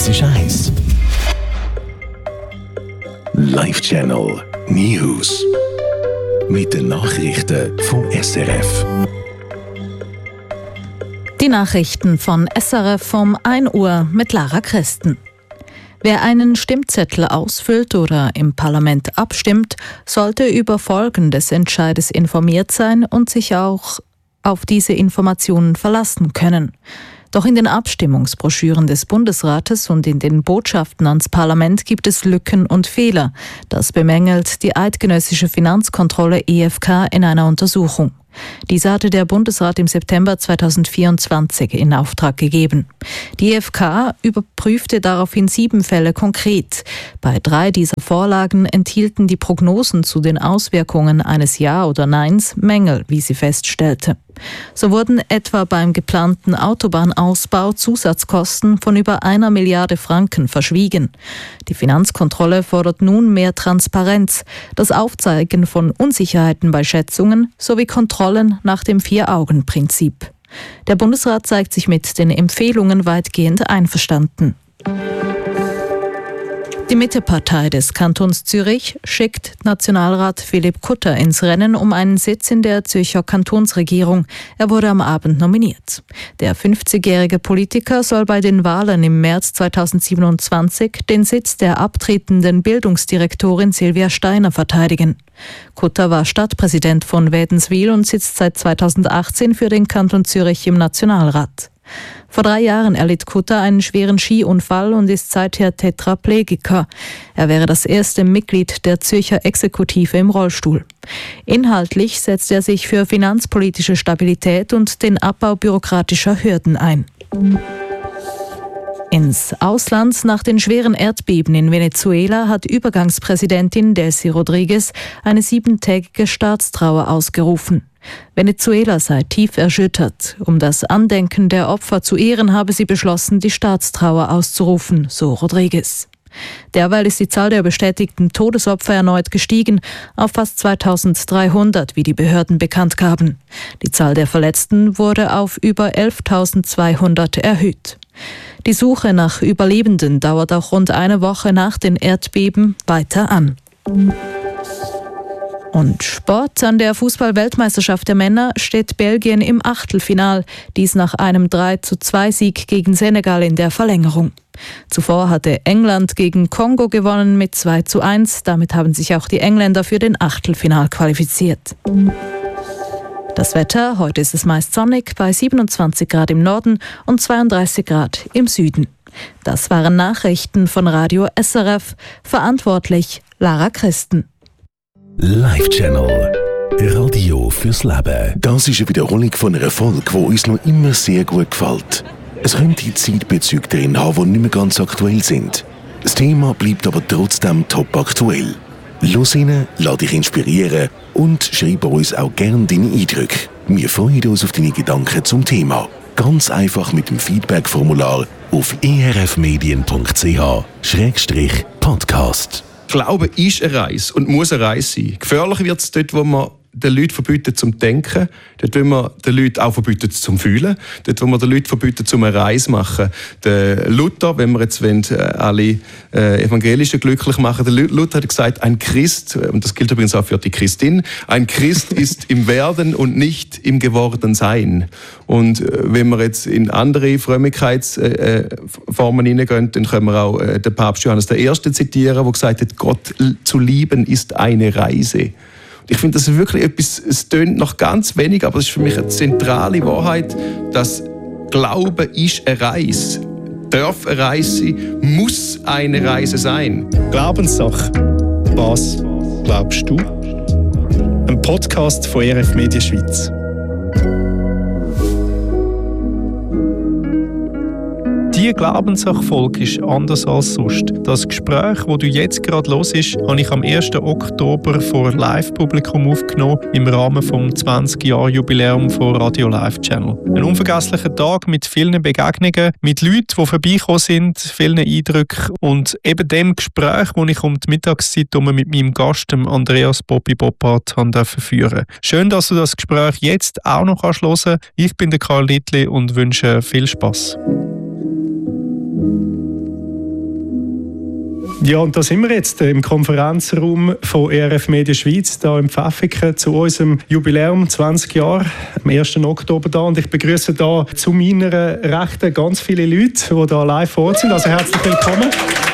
Das ist 1. Live Channel News. Mit den Nachrichten vom SRF. Die Nachrichten von SRF um 1 Uhr mit Lara Christen. Wer einen Stimmzettel ausfüllt oder im Parlament abstimmt, sollte über Folgen des Entscheides informiert sein und sich auch auf diese Informationen verlassen können. Doch in den Abstimmungsbroschüren des Bundesrates und in den Botschaften ans Parlament gibt es Lücken und Fehler. Das bemängelt die eidgenössische Finanzkontrolle EFK in einer Untersuchung. Diese hatte der Bundesrat im September 2024 in Auftrag gegeben. Die EFK überprüfte daraufhin 7 Fälle konkret. Bei 3 dieser Vorlagen enthielten die Prognosen zu den Auswirkungen eines Ja oder Neins Mängel, wie sie feststellte. So wurden etwa beim geplanten Autobahnausbau Zusatzkosten von über 1 Milliarde Franken verschwiegen. Die Finanzkontrolle fordert nun mehr Transparenz, das Aufzeigen von Unsicherheiten bei Schätzungen sowie Kontrollen nach dem 4-Augen-Prinzip. Der Bundesrat zeigt sich mit den Empfehlungen weitgehend einverstanden. Die Mittepartei des Kantons Zürich schickt Nationalrat Philipp Kutter ins Rennen um einen Sitz in der Zürcher Kantonsregierung. Er wurde am Abend nominiert. Der 50-jährige Politiker soll bei den Wahlen im März 2027 den Sitz der abtretenden Bildungsdirektorin Silvia Steiner verteidigen. Kutter war Stadtpräsident von Wädenswil und sitzt seit 2018 für den Kanton Zürich im Nationalrat. Vor 3 Jahren erlitt Kutter einen schweren Skiunfall und ist seither Tetraplegiker. Er wäre das erste Mitglied der Zürcher Exekutive im Rollstuhl. Inhaltlich setzt er sich für finanzpolitische Stabilität und den Abbau bürokratischer Hürden ein. Ins Ausland. Nach den schweren Erdbeben in Venezuela hat Übergangspräsidentin Delcy Rodríguez eine 7-tägige Staatstrauer ausgerufen. Venezuela sei tief erschüttert. Um das Andenken der Opfer zu ehren, habe sie beschlossen, die Staatstrauer auszurufen, so Rodríguez. Derweil ist die Zahl der bestätigten Todesopfer erneut gestiegen auf fast 2300, wie die Behörden bekannt gaben. Die Zahl der Verletzten wurde auf über 11.200 erhöht. Die Suche nach Überlebenden dauert auch rund eine Woche nach den Erdbeben weiter an. Und Sport. An der Fußball-Weltmeisterschaft der Männer steht Belgien im Achtelfinal, dies nach einem 3:2-Sieg gegen Senegal in der Verlängerung. Zuvor hatte England gegen Kongo gewonnen mit 2:1. Damit haben sich auch die Engländer für den Achtelfinal qualifiziert. Das Wetter: Heute ist es meist sonnig bei 27 Grad im Norden und 32 Grad im Süden. Das waren Nachrichten von Radio SRF. Verantwortlich Lara Christen. Live Channel. Radio fürs Leben. Das ist eine Wiederholung von einer Folge, die uns noch immer sehr gut gefällt. Es könnte Zeitbezüge drin haben, die nicht mehr ganz aktuell sind. Das Thema bleibt aber trotzdem top aktuell. Los rein, lass dich inspirieren und schreib uns auch gerne deine Eindrücke. Wir freuen uns auf deine Gedanken zum Thema. Ganz einfach mit dem Feedback-Formular auf erfmedien.ch/podcast. Glaube ist eine Reise und muss eine Reise sein. Gefährlich wird es dort, wo man den Leuten verbietet zum Denken, dort, wo man den Leuten auch verbietet zum Fühlen, dort, wo man den Leuten verbietet zum eine Reise machen. Der Luther, wenn wir jetzt alle Evangelischen glücklich machen, der Luther hat gesagt, ein Christ, und das gilt übrigens auch für die Christin, ein Christ ist im Werden und nicht im Gewordensein. Und wenn wir jetzt in andere Frömmigkeitsformen hineingehen, dann können wir auch den Papst Johannes I. zitieren, der gesagt hat, Gott zu lieben ist eine Reise. Ich finde, das ist wirklich etwas, es tönt noch ganz wenig, aber es ist für mich eine zentrale Wahrheit, dass Glaube ist eine Reise. Darf eine Reise sein, muss eine Reise sein. Glaubenssache. Was glaubst du? Ein Podcast von RF Media Schweiz. Die Glaubenssache-Folge ist anders als sonst. Das Gespräch, das du jetzt gerade hörst, habe ich am 1. Oktober vor Live-Publikum aufgenommen im Rahmen des 20-Jahr-Jubiläums von Radio Live Channel. Ein unvergesslicher Tag mit vielen Begegnungen, mit Leuten, die vorbeigekommen sind, vielen Eindrücken und eben dem Gespräch, das ich um die Mittagszeit mit meinem Gast, dem Andreas Bobby Boppard, führen durfte. Schön, dass du das Gespräch jetzt auch noch hören kannst. Ich bin der Karl Littli und wünsche viel Spass. Ja, und da sind wir jetzt im Konferenzraum von ERF Media Schweiz, da im Pfäffiken, zu unserem Jubiläum 20 Jahre, am 1. Oktober da. Und ich begrüße da zu meiner Rechten ganz viele Leute, die da live vor Ort sind. Also herzlich willkommen.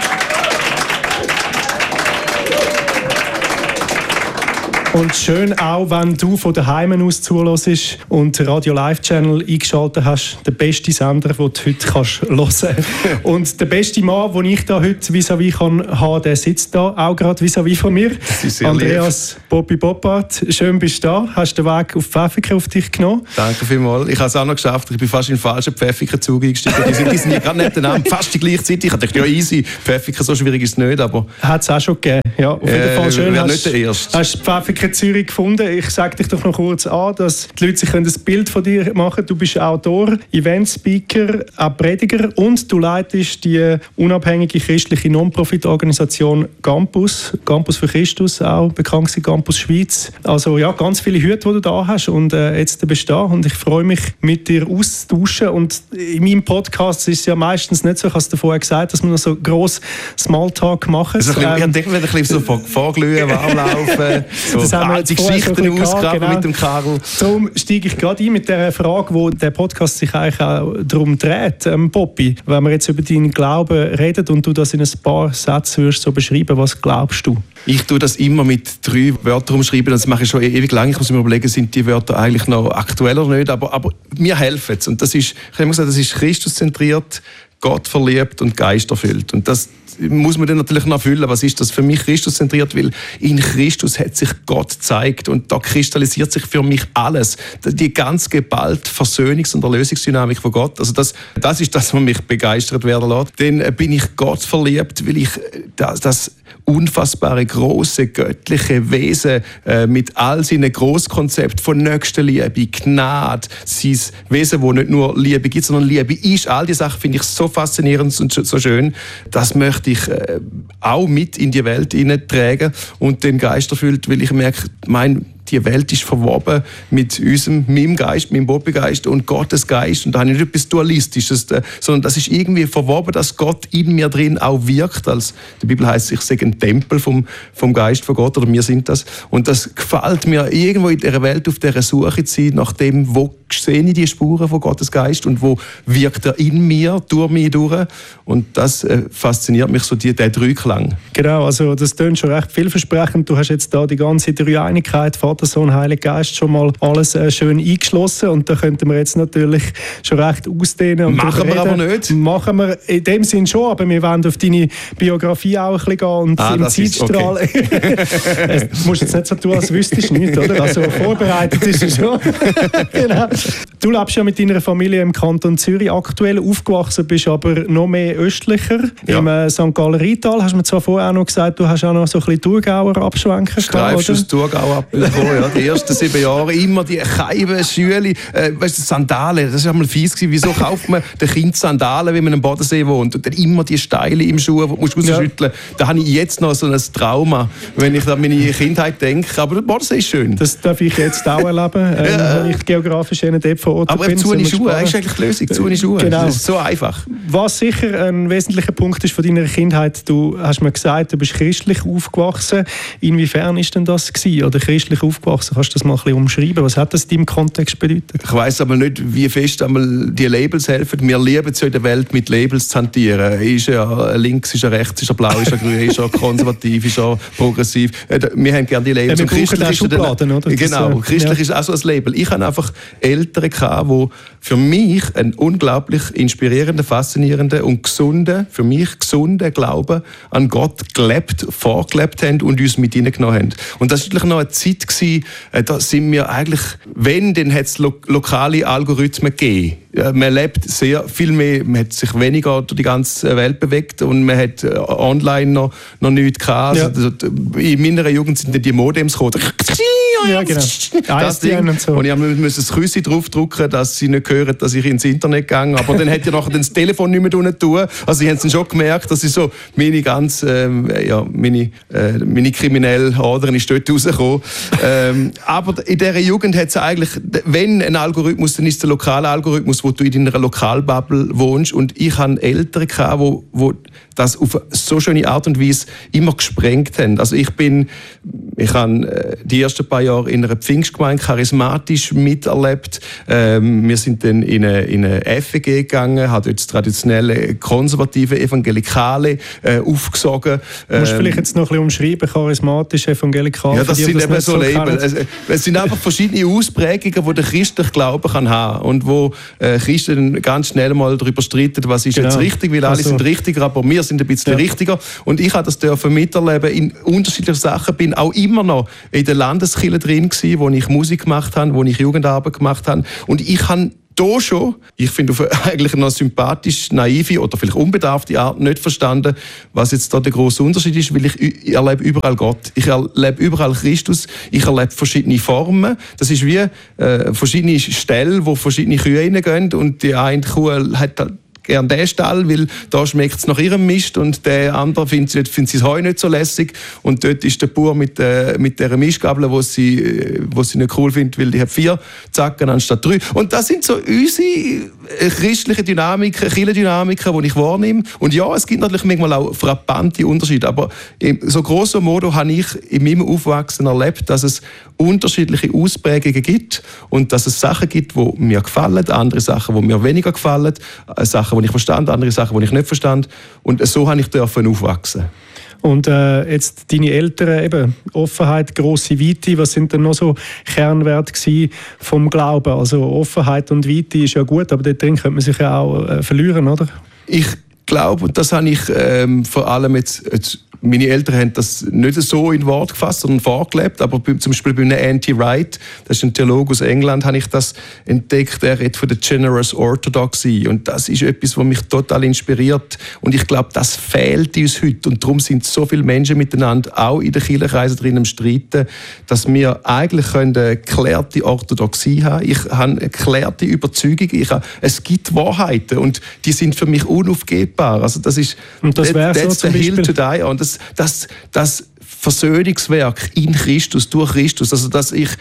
Und schön auch, wenn du von daheim aus zuhörst und den Radio Live Channel eingeschaltet hast. Der beste Sender, den du heute hören kannst. Und der beste Mann, den ich da heute vis-à-vis haben, der sitzt da auch gerade vis-à-vis von mir. Andreas Bobby Boppard, schön bist du da. Hast den Weg auf Pfäffiken auf dich genommen? Danke vielmals. Ich habe es auch noch geschafft. Ich bin fast in den falschen Pfäffiken-Zug eingestiegen. Die sind ja gerade nebeneinander, fast die gleichzeitig. Ich dachte, ja easy, Pfäffiken, so schwierig ist es nicht. Hat es auch schon gegeben. Ja, auf jeden Fall schön. Nicht der Erste. Hast Pfäffiken Zürich gefunden. Ich sage dich doch noch kurz an, dass die Leute sich ein Bild von dir machen können. Du bist Autor, Eventspeaker, auch Prediger und du leitest die unabhängige christliche Non-Profit-Organisation Campus für Christus, auch bekannt als Campus Schweiz. Also ja, ganz viele Hüte, die du da hast und jetzt bist du da und ich freue mich, mit dir auszutauschen. Und in meinem Podcast ist es ja meistens nicht so, ich habe es dir vorher gesagt, dass wir noch so gross Smalltalk machen. Also ich denke, wir werden ein bisschen so vorglühen, warm laufen. So. Das haben wir die Geschichten ausgraben mit dem Karl. Darum steige ich gerade ein mit der Frage, wo der Podcast sich eigentlich auch darum dreht, Poppy. Wenn wir jetzt über deinen Glauben reden und du das in ein paar Sätzen würdest so beschreiben, was glaubst du? Ich tue das immer mit 3 Wörtern umschreiben. Das mache ich schon ewig lang. Ich muss mir überlegen, sind die Wörter eigentlich noch aktuell oder nicht. Aber mir helfen es. Und das ist, ich habe immer gesagt, das ist Christuszentriert, Gott verliebt und Geist erfüllt. Und das muss man dann natürlich noch erfüllen. Was ist das für mich Christuszentriert? Weil in Christus hat sich Gott gezeigt und da kristallisiert sich für mich alles. Die ganz geballte Versöhnungs- und Erlösungsdynamik von Gott. Also das ist das, was mich begeistert werden lässt. Dann bin ich Gott verliebt, weil ich das unfassbare, große, göttliche Wesen mit all seinen Grosskonzepten von Nächstenliebe, Gnade, sein Wesen, wo nicht nur Liebe gibt, sondern Liebe ist. All diese Sachen finde ich so faszinierend und so schön. Das möchte ich auch mit in die Welt hineintragen und den Geist erfüllt, weil ich merke, die Welt ist verwoben mit meinem Geist, meinem Bobby-Geist und Gottes Geist. Und da habe ich nicht etwas Dualistisches, sondern das ist irgendwie verwoben, dass Gott in mir drin auch wirkt. Als die Bibel heißt, ich sage ein Tempel vom Geist von Gott, oder wir sind das. Und das gefällt mir, irgendwo in dieser Welt auf dieser Suche zu sein, nach dem, wo sehe ich die Spuren von Gottes Geist und wo wirkt er in mir, durch mich durch. Und das fasziniert mich, so der Dreiklang. Genau, also das klingt schon recht vielversprechend. Du hast jetzt da die ganze Dreieinigkeit, Vater, Sohn, Heiliger Geist, schon mal alles schön eingeschlossen und da könnten wir jetzt natürlich schon recht ausdehnen. Und machen wir aber nicht. Machen wir in dem Sinn schon, aber wir wollen auf deine Biografie auch ein bisschen gehen und im Zeitstrahl. Okay. Du musst jetzt nicht so tun, als wüsstest du nicht, oder? Also vorbereitet ist es schon. Genau. Du lebst ja mit deiner Familie im Kanton Zürich aktuell, aufgewachsen bist aber noch mehr östlicher, im St. Galler Rheintal. Hast du mir zwar vorher auch noch gesagt, du hast auch noch so ein bisschen Thurgauer Abschwenken. Streifst du das Thurgau abbekommen, ja. Die ersten 7 Jahre immer die Scheiben, Schüle, weißt du, Sandalen, das war einmal fies gewesen. Wieso kauft man den Kind Sandalen, wenn man am Bodensee wohnt? Und dann immer die Steile im Schuh, die musst du rausschütteln. Da habe ich jetzt noch so ein Trauma, wenn ich an meine Kindheit denke. Aber der Bodensee ist schön. Das darf ich jetzt auch erleben, wenn ich geografisch dort vor Ort aber bin. Aber zu Schuhe ist eigentlich die Lösung. Zu Schuhe. Genau. Das ist so einfach. Was sicher ein wesentlicher Punkt ist von deiner Kindheit, du hast mir gesagt, du bist christlich aufgewachsen. Inwiefern ist denn das gewesen? Oder christlich aufgewachsen? Kannst du das mal ein bisschen umschreiben? Was hat das in deinem Kontext bedeutet? Ich weiss aber nicht, wie fest die Labels helfen. Wir lieben es ja in der Welt, mit Labels zu hantieren. Ist er links, ist er rechts, ist er blau, ist er grün, ist er konservativ, ist er progressiv. Wir haben gerne die Labels. Ja, wir brauchen auch Schubladen, oder? Genau, christlich ist auch so ein Label. Ich hatte einfach Eltern, die für mich einen unglaublich inspirierenden, faszinierenden und gesunden Glauben an Gott vorgelebt haben und uns mit hineingenommen haben. Und das war natürlich noch eine Zeit gewesen, da sind wir eigentlich, dann hat es lokale Algorithmen gegeben. Man lebt sehr viel mehr, man hat sich weniger durch die ganze Welt bewegt und man hat online noch nichts gehabt. Ja. Also, in meiner Jugend sind dann die Modems gekommen. Ja, genau. Das Ding. Und so. Und ich musste das Küsschen draufdrücken, dass sie nicht hören, dass ich ins Internet gehe. Aber dann hätte ich nachher das Telefon nicht mehr tun. Also sie haben es dann schon gemerkt, dass ich so meine kriminelle Adern ist dort rausgekommen. Aber in dieser Jugend hat es eigentlich, wenn ein Algorithmus, dann ist es der lokale Algorithmus, wo du in deiner Lokalbubble wohnst. Und ich hatte Eltern, die das auf so schöne Art und Weise immer gesprengt haben. Also ich habe die ersten paar Jahre in einer Pfingstgemeinde charismatisch miterlebt. Wir sind dann in eine FEG gegangen, haben dort das traditionelle konservative Evangelikale aufgesogen. Du musst vielleicht jetzt noch ein bisschen umschreiben, charismatisch, evangelikal. Ja, das sind eben so Label. Es sind einfach verschiedene Ausprägungen, die der christliche Glaube kann haben und wo Christen ganz schnell mal darüber streiten, was ist jetzt richtig, weil alle sind richtiger, aber wir sind ein bisschen richtiger. Und ich habe das dürfen miterleben in unterschiedlichen Sachen. Bin auch immer noch in der Landeskirche drin gewesen, wo ich Musik gemacht habe, wo ich Jugendarbeit gemacht habe. Und ich habe da schon, ich finde auf eigentlich eine sympathisch naive oder vielleicht unbedarfte Art nicht verstanden, was jetzt da der grosse Unterschied ist, weil ich erlebe überall Gott. Ich erlebe überall Christus. Ich erlebe verschiedene Formen. Das ist wie verschiedene Ställe, wo verschiedene Kühe reingehen und die eine Kuh hat halt gern den Stall, weil da schmeckt es nach ihrem Mist und der andere findet das Heu nicht so lässig und dort ist der Bauer mit dieser Mistgabel, wo sie nicht cool findet, weil die hat 4 Zacken anstatt 3. Und das sind so unsere christliche Dynamiken, Kirchendynamiken, die ich wahrnehme. Und ja, es gibt natürlich manchmal auch frappante Unterschiede, aber so grosso modo habe ich in meinem Aufwachsen erlebt, dass es unterschiedliche Ausprägungen gibt und dass es Sachen gibt, die mir gefallen, andere Sachen, die mir weniger gefallen, Sachen, die ich verstand, andere Sachen, die ich nicht verstand. Und so habe ich aufwachsen. Und jetzt deine Eltern, eben Offenheit, grosse Weite, was sind denn noch so Kernwerte vom Glauben? Also Offenheit und Weite ist ja gut, aber dort drin könnte man sich ja auch verlieren, oder? Ich glaube, und das habe ich vor allem jetzt meine Eltern haben das nicht so in Wort gefasst, sondern vorgelebt. Aber zum Beispiel bei einem N.T. Wright, das ist ein Theologe aus England, habe ich das entdeckt. Er redet von der Generous Orthodoxy. Und das ist etwas, was mich total inspiriert. Und ich glaube, das fehlt uns heute. Und darum sind so viele Menschen miteinander, auch in den Kirchenkreisen drin, am Streiten, dass wir eigentlich eine geklärte Orthodoxie haben. Ich habe eine geklärte Überzeugung. Es gibt Wahrheiten und die sind für mich unaufgebbar. Also das ist und das wäre so zum Hill to die on. Das Versöhnungswerk in Christus, durch Christus, also dass ich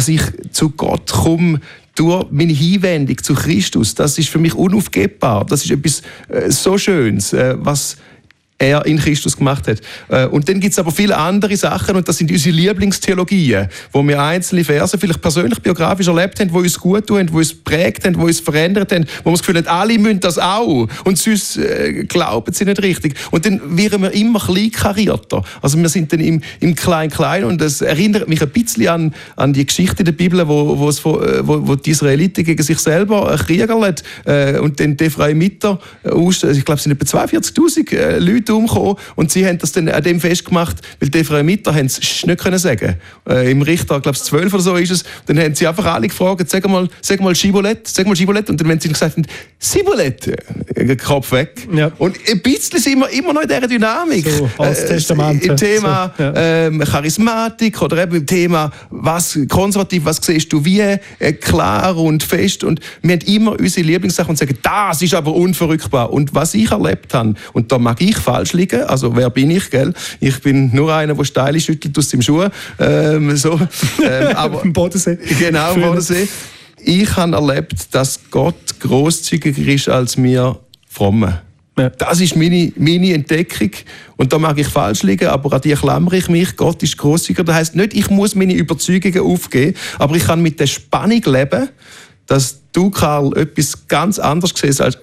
zu Gott komme, durch meine Hinwendung zu Christus, das ist für mich unaufgebbar. Das ist etwas so Schönes, was er in Christus gemacht hat. Und dann gibt es aber viele andere Sachen und das sind unsere Lieblingstheologien, wo wir einzelne Verse vielleicht persönlich biografisch erlebt haben, die uns gut tun, die uns geprägt haben, die uns verändert haben, wo wir das Gefühl haben, alle müssen das auch und sonst glauben sie nicht richtig. Und dann werden wir immer kleinkarierter. Also wir sind dann im Klein-Klein und das erinnert mich ein bisschen an die Geschichte der Bibel, wo die Israeliten gegen sich selber kriegerlen und dann die Ephraimiter, ich glaube es sind etwa 42'000 Leute umgekommen und sie haben das dann an dem festgemacht, weil die Ephraimiter haben es nicht können sagen. Im Richter, glaube ich 12 oder so ist es, dann haben sie einfach alle gefragt, sag mal Schibolett, und dann wenn sie gesagt haben, Sibolett, Kopf weg. Ja. Und ein bisschen sind wir immer noch in dieser Dynamik. So, als Testament. Im Thema so, ja. Charismatik oder eben im Thema was konservativ, was siehst du wie, klar und fest und wir haben immer unsere Lieblingssachen und sagen, das ist aber unverrückbar. Und was ich erlebt habe, und da mag ich falsch liegen, also wer bin ich, gell? Ich bin nur einer, der Steine schüttelt aus dem Schuh. Aber im Bodensee. Genau, im Bodensee. Ich habe erlebt, dass Gott grosszügiger ist als wir Frommen. Ja. Das ist meine Entdeckung. Und da mag ich falsch liegen, aber an die klammere ich mich. Gott ist grosszügiger. Das heisst nicht, ich muss meine Überzeugungen aufgeben, aber ich kann mit der Spannung leben, dass du, Karl, etwas ganz anderes siehst als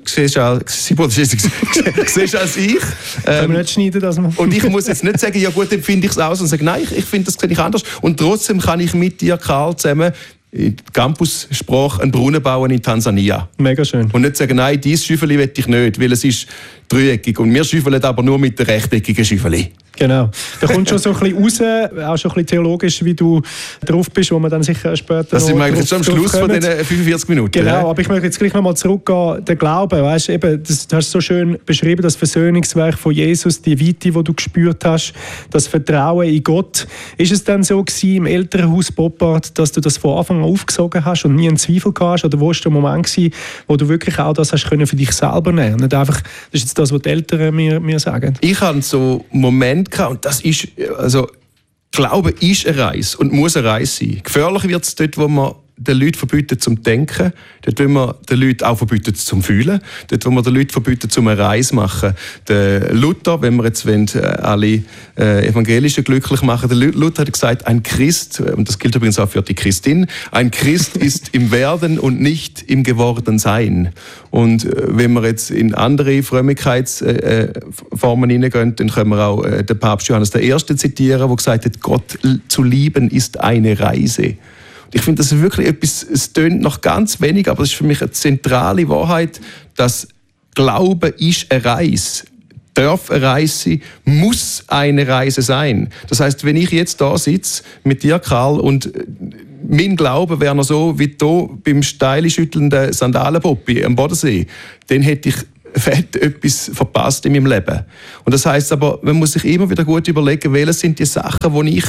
ich. Können wir nicht schneiden, dass man... Und ich muss jetzt nicht sagen, ja gut, dann finde ich es aus und sagen, nein, ich finde das sehe ich anders. Und trotzdem kann ich mit dir, Karl, zusammen in Campus-Sprache einen Brunnen bauen in Tansania. Mega schön. Und nicht sagen, nein, dieses Schäufeli will ich nicht, weil es ist dreieckig. Und wir schäufeln aber nur mit der rechteckigen Schäufeli. Genau. Da kommt schon so ein bisschen raus, auch schon ein bisschen theologisch, wie du drauf bist, wo wir dann sicher später das sind wir eigentlich schon am Schluss von den 45 Minuten. Genau, ja. Aber ich möchte jetzt gleich nochmal zurückgehen, der Glaube, weißt, eben, du hast so schön beschrieben, das Versöhnungswerk von Jesus, die Weite, die du gespürt hast, das Vertrauen in Gott. Ist es dann so gewesen, im Elternhaus Boppard, dass du das von Anfang an aufgesogen hast und nie einen Zweifel gehabt hast? Oder wo war der Moment gewesen, wo du wirklich auch das hast können für dich selber nehmen? Nicht einfach, das ist jetzt das, was die Eltern mir sagen. Ich hatte so Momente gehabt, und das ist, also Glaube ist eine Reise und muss eine Reise sein. Gefährlich wird es dort, wo man den Leuten verbieten zum Denken, dort wollen wir den Leuten auch verbieten zum Fühlen, dort wollen wir den Leuten verbieten zum eine Reise machen. Der Luther, wenn wir jetzt alle Evangelischen glücklich machen, der Luther hat gesagt, ein Christ, und das gilt übrigens auch für die Christin, ein Christ ist im Werden und nicht im Gewordensein. Und wenn wir jetzt in andere Frömmigkeitsformen hineingehen, dann können wir auch den Papst Johannes I. zitieren, der gesagt hat, Gott zu lieben ist eine Reise. Und ich finde, das ist wirklich etwas, es tönt noch ganz wenig, aber es ist für mich eine zentrale Wahrheit, dass Glaube ist eine Reise. Darf eine Reise sein, muss eine Reise sein. Das heisst, wenn ich jetzt da sitze mit dir, Karl, und mein Glaube wäre noch so wie hier beim steileschüttelnden Sandalenpoppi am Bodensee, dann hätte ich fett etwas verpasst in meinem Leben. Und das heisst aber, man muss sich immer wieder gut überlegen, welche sind die Sachen, die ich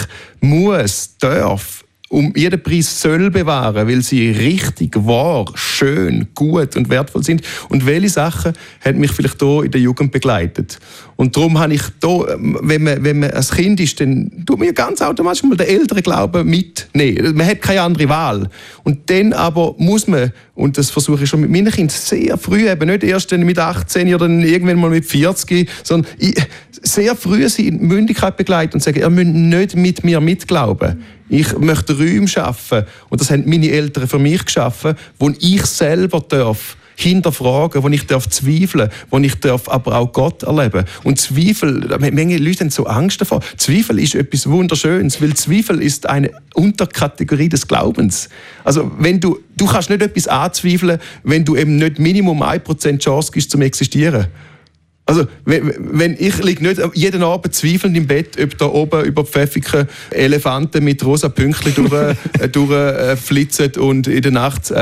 darf, um jeden Preis soll bewahren, weil sie richtig, wahr, schön, gut und wertvoll sind. Und welche Sachen haben mich vielleicht hier in der Jugend begleitet. Und darum habe ich hier, wenn man als Kind ist, dann tut man ja ganz automatisch mal den älteren Glauben mitnehmen. Man hat keine andere Wahl. Und dann aber muss man, und das versuche ich schon mit meinen Kindern sehr früh, eben nicht erst mit 18 oder irgendwann mal mit 40, sondern sehr früh sie in Mündigkeit begleiten und sagen, ihr müsst nicht mit mir mitglauben. Ich möchte Räume schaffen. Und das haben meine Eltern für mich geschaffen, wo ich selber darf hinterfragen, wo ich darf zweifeln, wo ich darf aber auch Gott erleben. Und Zweifel, manche Leute haben so Angst davor. Zweifel ist etwas Wunderschönes, weil Zweifel ist eine Unterkategorie des Glaubens. Also wenn du kannst nicht etwas anzweifeln, wenn du eben nicht Minimum 1% Chance gibst zum Existieren. Also, wenn ich liege nicht jeden Abend zweifelnd im Bett, ob da oben über Pfäffiken Elefanten mit rosa Pünktchen durchflitzen und in der Nacht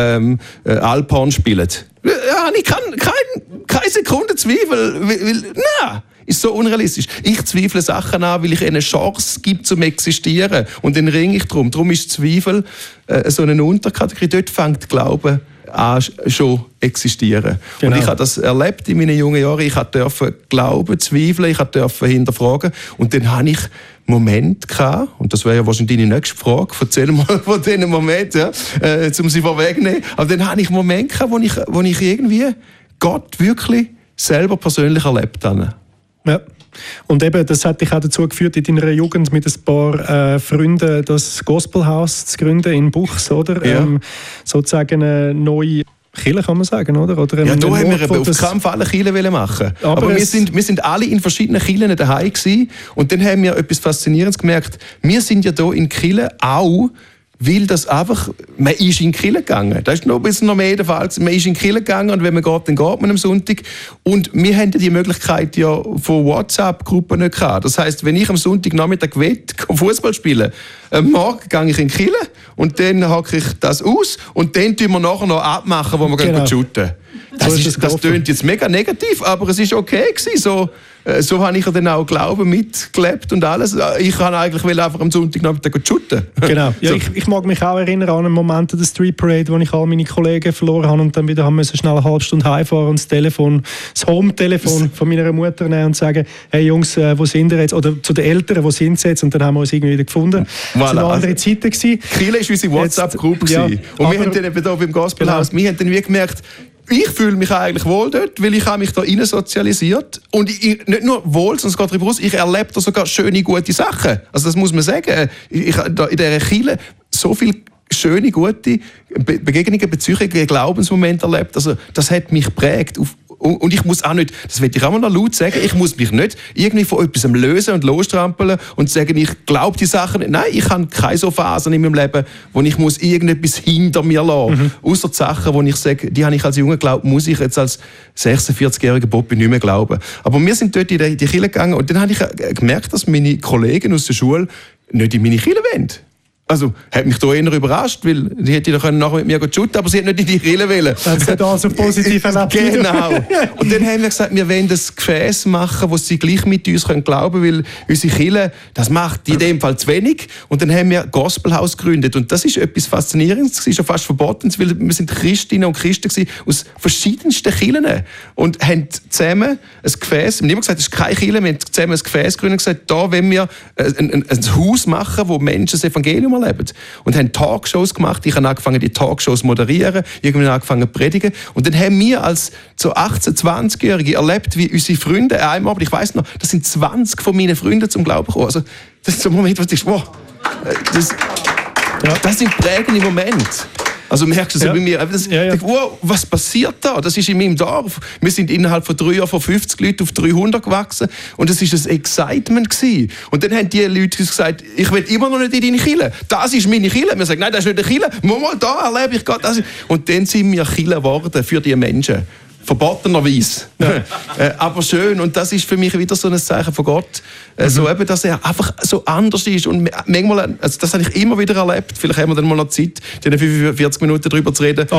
Alphorn spielen. Ja, ich kann keine Sekunde Zweifel. Nein, ist so unrealistisch. Ich zweifle Sachen an, weil ich eine Chance gibt zum Existieren. Und dann ringe ich drum. Darum ist Zweifel so eine Unterkategorie. Dort fängt Glauben an schon existieren. Genau. Und ich habe das erlebt in meinen jungen Jahren. Ich durfte glauben, zweifeln, ich durfte hinterfragen. Und dann hatte ich Momente gehabt, und das wäre ja wahrscheinlich deine nächste Frage, erzähl mal von diesen Momenten, um sie vorwegzunehmen. Aber dann hatte ich Momente gehabt, wo ich irgendwie Gott wirklich selber persönlich erlebt habe. Ja. Und eben, das hat dich auch dazu geführt, in deiner Jugend mit ein paar Freunden das Gospelhaus zu gründen in Buchs, oder? Ja. Sozusagen eine neue Kirche, kann man sagen, oder? Ja, da haben wir auf keinen Fall eine Kirche machen. Aber wir sind alle in verschiedenen Kirchen daheim gewesen. Und dann haben wir etwas Faszinierendes gemerkt. Wir sind ja hier in Kirche auch, weil das einfach, man ist in die Kirche gegangen. Das ist noch ein bisschen noch mehr der Fall. Man ist in die Kirche gegangen und wenn man geht, dann geht man am Sonntag. Und wir haben die Möglichkeit ja von WhatsApp-Gruppen nicht gehabt. Das heisst, wenn ich am Sonntagnachmittag Fußball spielen am Morgen gehe ich in die Kirche und dann hacke ich das aus und dann tun wir nachher noch abmachen, wo wir gehen shooten. Das tönt jetzt mega negativ, aber es war okay gewesen. So habe ich dann auch Glauben mitgelebt und alles. Ich kann eigentlich einfach am Sonntagnachmittag shooten. Genau. Ja, so. Ich mag mich auch erinnern an einen Moment der Street Parade, wo ich all meine Kollegen verloren habe und dann wieder haben müssen schnell eine halbe Stunde heimfahren und das Home-Telefon von meiner Mutter nehmen und sagen, hey Jungs, wo sind ihr jetzt? Oder zu den Eltern, wo sind sie jetzt? Und dann haben wir uns irgendwie wieder gefunden. Voilà. Das waren andere Zeiten gewesen. Kiel war unsere WhatsApp-Gruppe. Ja, und wir haben dann eben hier beim Gospelhaus, wir haben dann wie gemerkt, ich fühle mich eigentlich wohl dort, weil ich habe mich da rein sozialisiert. Und ich, nicht nur wohl, sondern es geht darüber aus, ich erlebe da sogar schöne, gute Sachen. Also das muss man sagen. Ich habe da in dieser Kirche so viele schöne, gute Begegnungen, Beziehungen, Glaubensmomente erlebt. Also das hat mich geprägt. Und ich muss auch nicht, das will ich auch mal noch laut sagen, ich muss mich nicht irgendwie von etwas lösen und losstrampeln und sagen, ich glaube die Sachen nicht. Nein, ich habe keine so Phasen in meinem Leben, wo ich muss irgendetwas hinter mir lassen muss. Ausser die Sachen, wo ich sage, die habe ich als Junge geglaubt, muss ich jetzt als 46-jähriger Bobby nicht mehr glauben. Aber wir sind dort in die Kirche gegangen und dann habe ich gemerkt, dass meine Kollegen aus der Schule nicht in meine Kirche wollen. Also, hat mich da eher überrascht, weil die hätte nachher mit mir shooten, aber sie hat nicht in die Kirche wollen. Das hat also positiv erlebt. Genau. Und dann haben wir gesagt, wir wollen das Gefäß machen, wo sie gleich mit uns glauben können, weil unsere Kirche, das macht in dem Fall zu wenig. Und dann haben wir Gospelhaus gegründet. Und das ist etwas Faszinierendes, das ist schon fast verboten, weil wir sind Christinnen und Christen aus verschiedensten Kirchen und haben zusammen ein Gefäß, wir haben immer gesagt, das ist keine Kirche, wir haben zusammen ein Gefäß gegründet und gesagt, da wollen wir ein Haus machen, wo Menschen das Evangelium erleben. Und haben Talkshows gemacht. Ich habe angefangen, die Talkshows zu moderieren, irgendwann angefangen zu predigen. Und dann haben wir als so 18-, 20-Jährige erlebt, wie unsere Freunde einmal, aber ich weiss noch, das sind 20 von meinen Freunden zum Glauben gekommen. Also, das ist so ein Moment, wo du denkst, wow, das sind prägende Momente. Also merkst du so bei mir, wow, was passiert da? Das ist in meinem Dorf. Wir sind innerhalb von 3 Jahren von 50 Leuten auf 300 gewachsen und das war ein Excitement gewesen. Und dann haben die Leute gesagt, ich will immer noch nicht in deine Kirche. Das ist meine Kirche. Wir sagen, nein, das ist nicht eine Kirche. Mal da erlebe ich Gott. Und dann sind wir Kirche geworden für die Menschen. Verbotenerweise. Aber schön. Und das ist für mich wieder so ein Zeichen von Gott. So eben, dass er einfach so anders ist. Und manchmal, also das habe ich immer wieder erlebt. Vielleicht haben wir dann mal noch Zeit, in 45 Minuten darüber zu reden.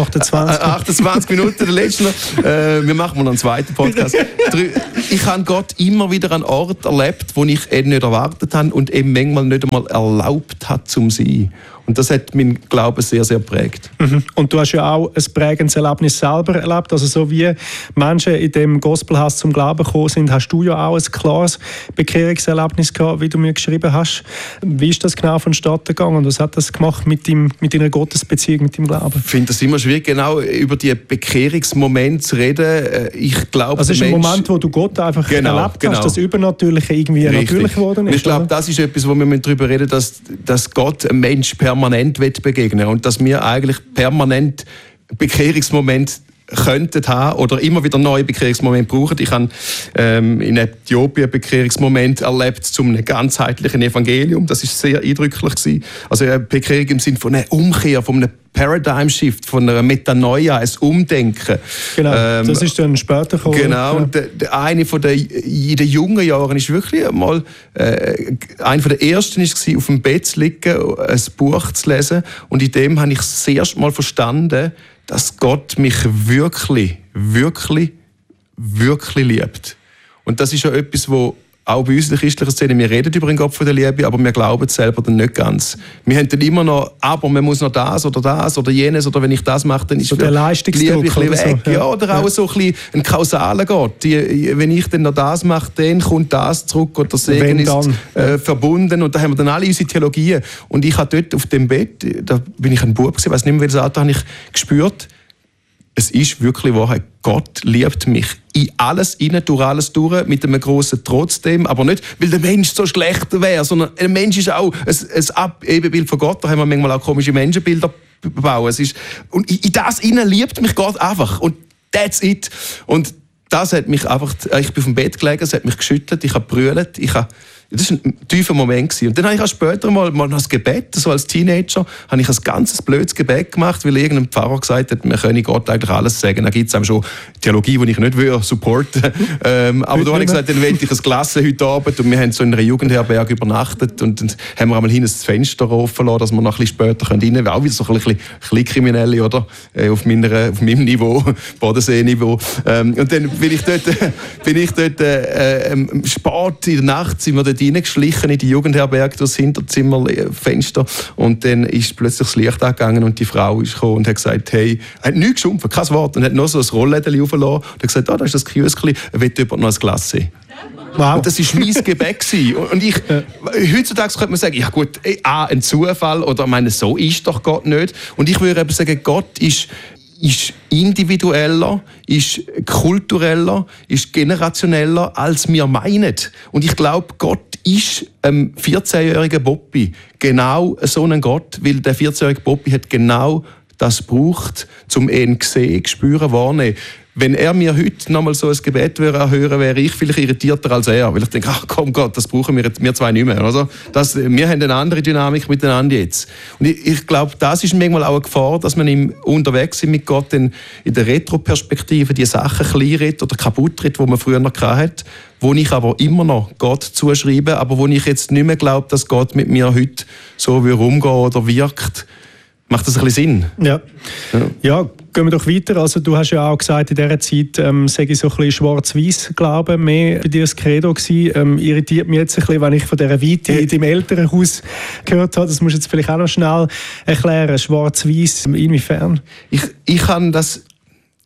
28 Minuten, der letzte noch. Wir machen mal noch einen zweiten Podcast. Ich habe Gott immer wieder an Ort erlebt, wo ich ihn nicht erwartet habe und eben manchmal nicht einmal erlaubt hat, zum sein. Und das hat meinen Glauben sehr, sehr geprägt. Und du hast ja auch ein prägendes Erlebnis selber erlebt. Also so wie Menschen in dem Gospelhaus zum Glauben gekommen sind, hast du ja auch ein klares Bekehrungserlebnis gehabt, wie du mir geschrieben hast. Wie ist das genau vonstatten gegangen und was hat das gemacht mit deiner Gottesbeziehung, mit deinem Glauben? Ich finde das immer schwierig, genau über die Bekehrungsmomente zu reden. Ich glaube, also es ist ein Moment, wo du Gott einfach erlebt hast, das Übernatürliche irgendwie natürlich geworden ist. Ich glaube, das ist etwas, wo wir darüber reden, dass Gott einem Menschen permanent begegnen und dass wir eigentlich permanent Bekehrungsmomente könnten haben oder immer wieder neue Bekehrungsmomente brauchen. Ich habe in Äthiopien einen Bekehrungsmoment erlebt zu einem ganzheitlichen Evangelium. Das war sehr eindrücklich gewesen. Also eine Bekehrung im Sinne von einer Umkehr, von einem Paradigm-Shift, von einer Metanoia, ein Umdenken. Genau, das ist dann später gekommen. Genau, und eine von in den jungen Jahren ist wirklich einmal einer der ersten war, auf dem Bett zu liegen, ein Buch zu lesen. Und in dem habe ich das erste Mal verstanden, dass Gott mich wirklich, wirklich, wirklich liebt. Und das ist ja etwas, wo auch bei uns in der christlichen Szene, wir reden über den Gott von der Liebe, aber wir glauben es selber dann nicht ganz. Wir haben dann immer noch, aber man muss noch das oder jenes, oder wenn ich das mache, dann ist so der Leistungsdruck die Liebe ein bisschen weg. So. Ja, oder auch so ein bisschen ein kausaler Gott. Wenn ich dann noch das mache, dann kommt das zurück oder der Segen ist verbunden und da haben wir dann alle unsere Theologien. Und ich habe dort auf dem Bett, da bin ich ein Bub gewesen, ich weiss nicht mehr, welches Alter, habe ich gespürt, es ist wirklich Wahrheit. Gott liebt mich in alles hinein, durch alles durch, mit einem grossen Trotzdem, aber nicht, weil der Mensch so schlecht wäre, sondern ein Mensch ist auch ein Ebenbild von Gott. Da haben wir manchmal auch komische Menschenbilder bauen. Und in das hinein liebt mich Gott einfach. Und that's it. Und das hat mich einfach, ich bin auf dem Bett gelegen, es hat mich geschüttelt, ich habe gebrüllt, das war ein tiefer Moment gewesen. Und dann habe ich auch später mal noch ein Gebet, so als Teenager, habe ich ein ganzes blödes Gebet gemacht, weil irgendein Pfarrer gesagt hat, man könne Gott eigentlich alles sagen. Da gibt es schon Theologie, die ich nicht supporten will. Aber da habe ich gesagt, dann will ich ein Glas heute Abend und wir haben so in einer Jugendherberge übernachtet und dann haben wir einmal hin das Fenster offen lassen, dass wir noch ein bisschen später rein können. Auch wieder so ein bisschen Kriminelle, oder? Auf meinem Niveau, Bodensee-Niveau. Und dann bin ich dort spät in der Nacht, sind wir dort reingeschlichen in die Jugendherberge durchs Hinterzimmerfenster und dann ist plötzlich das Licht angegangen und die Frau ist gekommen und hat gesagt, hey, hat nichts geschumpft, kein Wort, und hat noch so ein Rolllädchen aufgelassen und hat gesagt, da ist das Kioskli, will jemand noch ein Glas sehen? Wow. Und das war mein Gebet. Und heutzutage könnte man sagen, ja gut, ein Zufall oder ich meine, so ist doch Gott nicht. Und ich würde eben sagen, Gott ist individueller, ist kultureller, ist generationeller, als wir meinen. Und ich glaube, Gott ist 14-jähriger Bobby genau so ein Gott, weil der 14-jährige Bobby hat genau das gebraucht, um ihn sehen, spüren, wahrnehmen. Wenn er mir heute noch mal so ein Gebet hören würde, wäre ich vielleicht irritierter als er. Weil ich denke, ach komm Gott, das brauchen wir zwei nicht mehr. Also, wir haben eine andere Dynamik miteinander jetzt. Und ich glaube, das ist manchmal auch eine Gefahr, dass man unterwegs ist mit Gott in der Retroperspektive die Sachen kleinredet oder kaputt redet, die man früher noch hatte, wo ich aber immer noch Gott zuschreibe, aber wo ich jetzt nicht mehr glaube, dass Gott mit mir heute so umgeht oder wirkt. Macht das ein bisschen Sinn? Ja, gehen wir doch weiter. Also, du hast ja auch gesagt, in dieser Zeit sage ich so ein bisschen Schwarz-Weiß-Glauben mehr bei dir das Credo gewesen. Irritiert mich jetzt ein bisschen, wenn ich von dieser Weite in deinem Elternhaus gehört habe. Das musst du jetzt vielleicht auch noch schnell erklären. Schwarz-Weiß, inwiefern? Ich habe das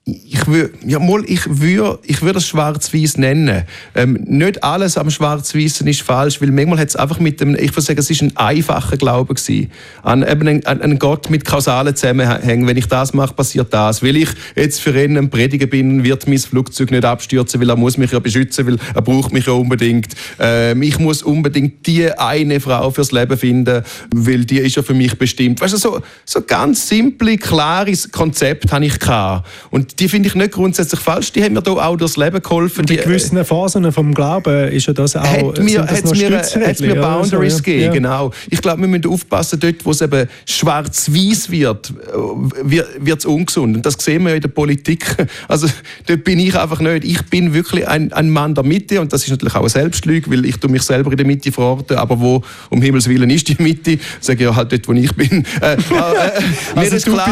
ich würde das Schwarz-Weiß nennen. Nicht alles am Schwarz-Weißen ist falsch, weil manchmal hat es einfach ich würde sagen, es ist ein einfacher Glaube gewesen. An einen Gott mit kausalen Zusammenhängen. Wenn ich das mache, passiert das. Weil ich jetzt für ihn ein Prediger bin, wird mein Flugzeug nicht abstürzen, weil er muss mich ja beschützen, weil er braucht mich ja unbedingt. Ich muss unbedingt die eine Frau fürs Leben finden, weil die ist ja für mich bestimmt. Weißt du, so ganz simple, klares Konzept habe ich gehabt. Und die finde ich nicht grundsätzlich falsch, die haben mir da auch durchs Leben geholfen. Und in gewissen Phasen vom Glauben ist ja das auch... Hat mir Boundaries gegeben, genau. Ich glaube, wir müssen aufpassen, dort, wo es eben schwarz-weiß wird es ungesund. Und das sehen wir ja in der Politik. Also dort bin ich einfach nicht. Ich bin wirklich ein Mann der Mitte und das ist natürlich auch eine Selbstlüge, weil ich mich selber in der Mitte verorte, aber wo um Himmels Willen ist die Mitte? Sage ich ja halt dort, wo ich bin. Mir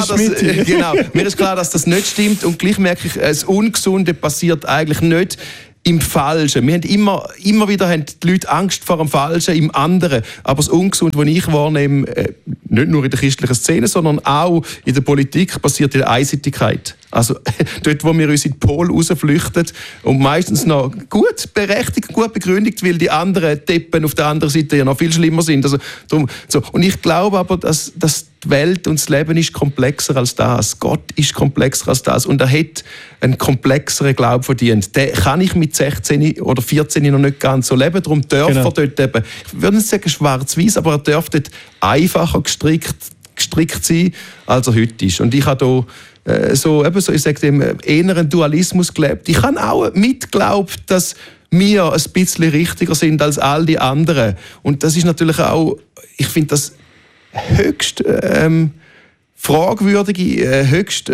ist klar, dass das nicht stimmt. Und gleich merke ich, das Ungesunde passiert eigentlich nicht im Falschen. Wir haben immer wieder die Leute Angst vor dem Falschen im anderen. Aber das Ungesunde, das ich wahrnehme, nicht nur in der christlichen Szene, sondern auch in der Politik, passiert in der Einseitigkeit. Also dort, wo wir uns in den Pol rausflüchten und meistens noch gut berechtigt, gut begründet, weil die anderen Deppen auf der anderen Seite ja noch viel schlimmer sind. Also, Und ich glaube aber, dass die Welt und das Leben ist komplexer als das. Gott ist komplexer als das. Und er hat einen komplexeren Glauben verdient. Den kann ich mit 16 oder 14 noch nicht ganz so leben. Darum darf er dort eben, ich würde nicht sagen schwarz-weiß, aber er darf dort einfacher gestrickt sein, als er heute ist. Und ich habe da ich sage dem, eher einen Dualismus gelebt. Ich habe auch mitgeglaubt, dass wir ein bisschen richtiger sind als all die anderen. Und das ist natürlich auch, ich finde das höchst fragwürdige, höchst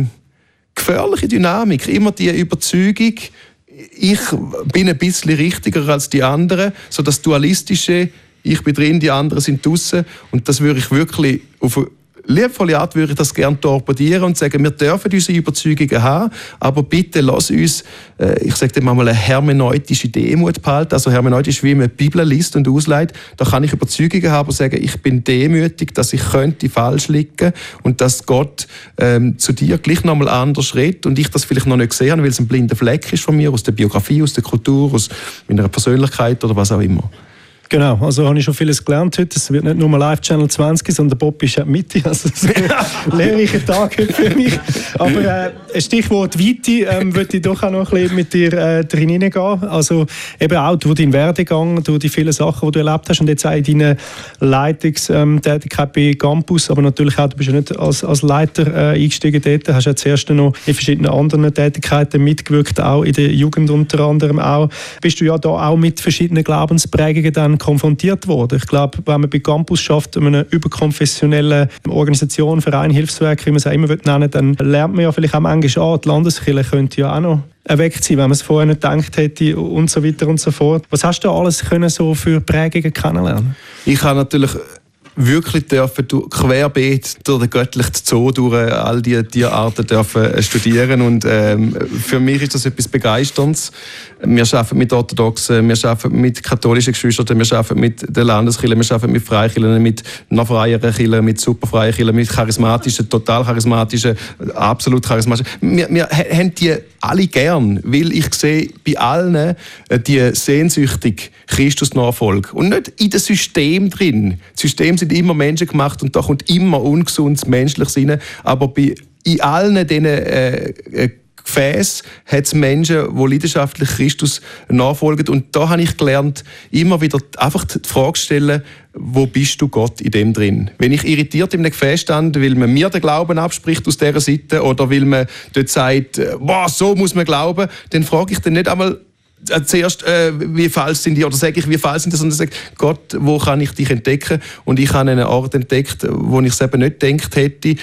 gefährliche Dynamik. Immer die Überzeugung, ich bin ein bisschen richtiger als die anderen, so das Dualistische, ich bin drin, die anderen sind draussen. Und das würde ich wirklich auf eine liebevolle Art würde ich das gerne torpedieren und sagen, wir dürfen unsere Überzeugungen haben, aber bitte lass uns, ich sage dem mal, eine hermeneutische Demut behalten. Also hermeneutisch, wie man die Bibel liest und ausleitet. Da kann ich Überzeugungen haben und sagen, ich bin demütig, dass ich könnte falsch liegen und dass Gott zu dir gleich nochmal anders redet und ich das vielleicht noch nicht gesehen habe, weil es ein blinder Fleck ist von mir, aus der Biografie, aus der Kultur, aus meiner Persönlichkeit oder was auch immer. Genau, also habe ich schon vieles gelernt heute. Es wird nicht nur Live Channel 20, sondern Bob ist ja die Mitte. Also es ist ein lehrreicher Tag heute für mich. Aber ein Stichwort Weite würde ich doch auch noch ein bisschen mit dir drin hineingehen. Also eben auch durch deinen Werdegang, durch die vielen Sachen, die du erlebt hast und jetzt auch in deine Leitungstätigkeit bei Campus, aber natürlich auch, du bist ja nicht als Leiter eingestiegen dort, hast ja zuerst noch in verschiedenen anderen Tätigkeiten mitgewirkt, auch in der Jugend unter anderem auch. Bist du ja da auch mit verschiedenen Glaubensprägungen dann konfrontiert worden. Ich glaube, wenn man bei Campus schafft, eine überkonfessionelle Organisation, Verein, Hilfswerk, wie man es auch immer nennen, dann lernt man ja vielleicht auch manchmal, die Landeskirche könnte ja auch noch erweckt sein, wenn man es vorher nicht gedacht hätte und so weiter und so fort. Was hast du alles können so für Prägungen kennenlernen? Ich habe natürlich wirklich dürfen querbeet durch den göttlichen Zoo durch all die Tierarten dürfen studieren und für mich ist das etwas Begeisterndes. Wir arbeiten mit Orthodoxen, wir arbeiten mit katholischen Geschwistern, wir arbeiten mit der Landeskirche, wir arbeiten mit Freikirchen, mit noch freieren Kirchen, mit superfreien Kirchen, mit charismatischen, total charismatischen, absolut charismatischen. Wir haben die alle gern, weil ich sehe bei allen die sehnsüchtig Christusnachfolge und nicht in dem System drin. Das System sind immer Menschen gemacht und da kommt immer ungesundes Menschliches rein, aber in allen diesen Gefäß hat es Menschen, die leidenschaftlich Christus nachfolgen. Und da habe ich gelernt, immer wieder einfach die Frage zu stellen, wo bist du Gott in dem drin? Wenn ich irritiert in einem Gefäß stand, weil man mir den Glauben abspricht aus dieser Seite oder weil man dort sagt, boah, so muss man glauben, dann frage ich dann nicht einmal zuerst, wie falsch sind die, oder sage ich, wie falsch sind die, sondern sage, Gott, wo kann ich dich entdecken? Und ich habe einen Ort entdeckt, wo ich es eben nicht gedacht hätte,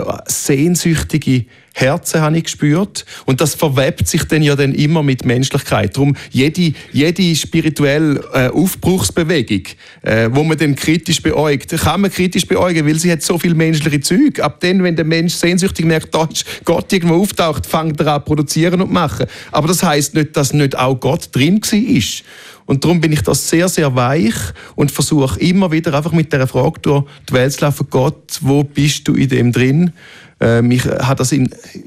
sehnsüchtige Herzen habe ich gespürt und das verwebt sich dann ja dann immer mit Menschlichkeit. Darum jede spirituelle Aufbruchsbewegung, wo man dann kritisch beäugt, kann man kritisch beäugen, weil sie hat so viel menschliche Züge. Ab dann, wenn der Mensch sehnsüchtig merkt, da ist Gott irgendwo auftaucht, fängt er an zu produzieren und machen. Aber das heisst nicht, dass nicht auch Gott drin war. Und darum bin ich da sehr, sehr weich und versuche immer wieder einfach mit dieser Frage durch die Welt zu laufen, Gott, wo bist du in dem drin? Ich habe das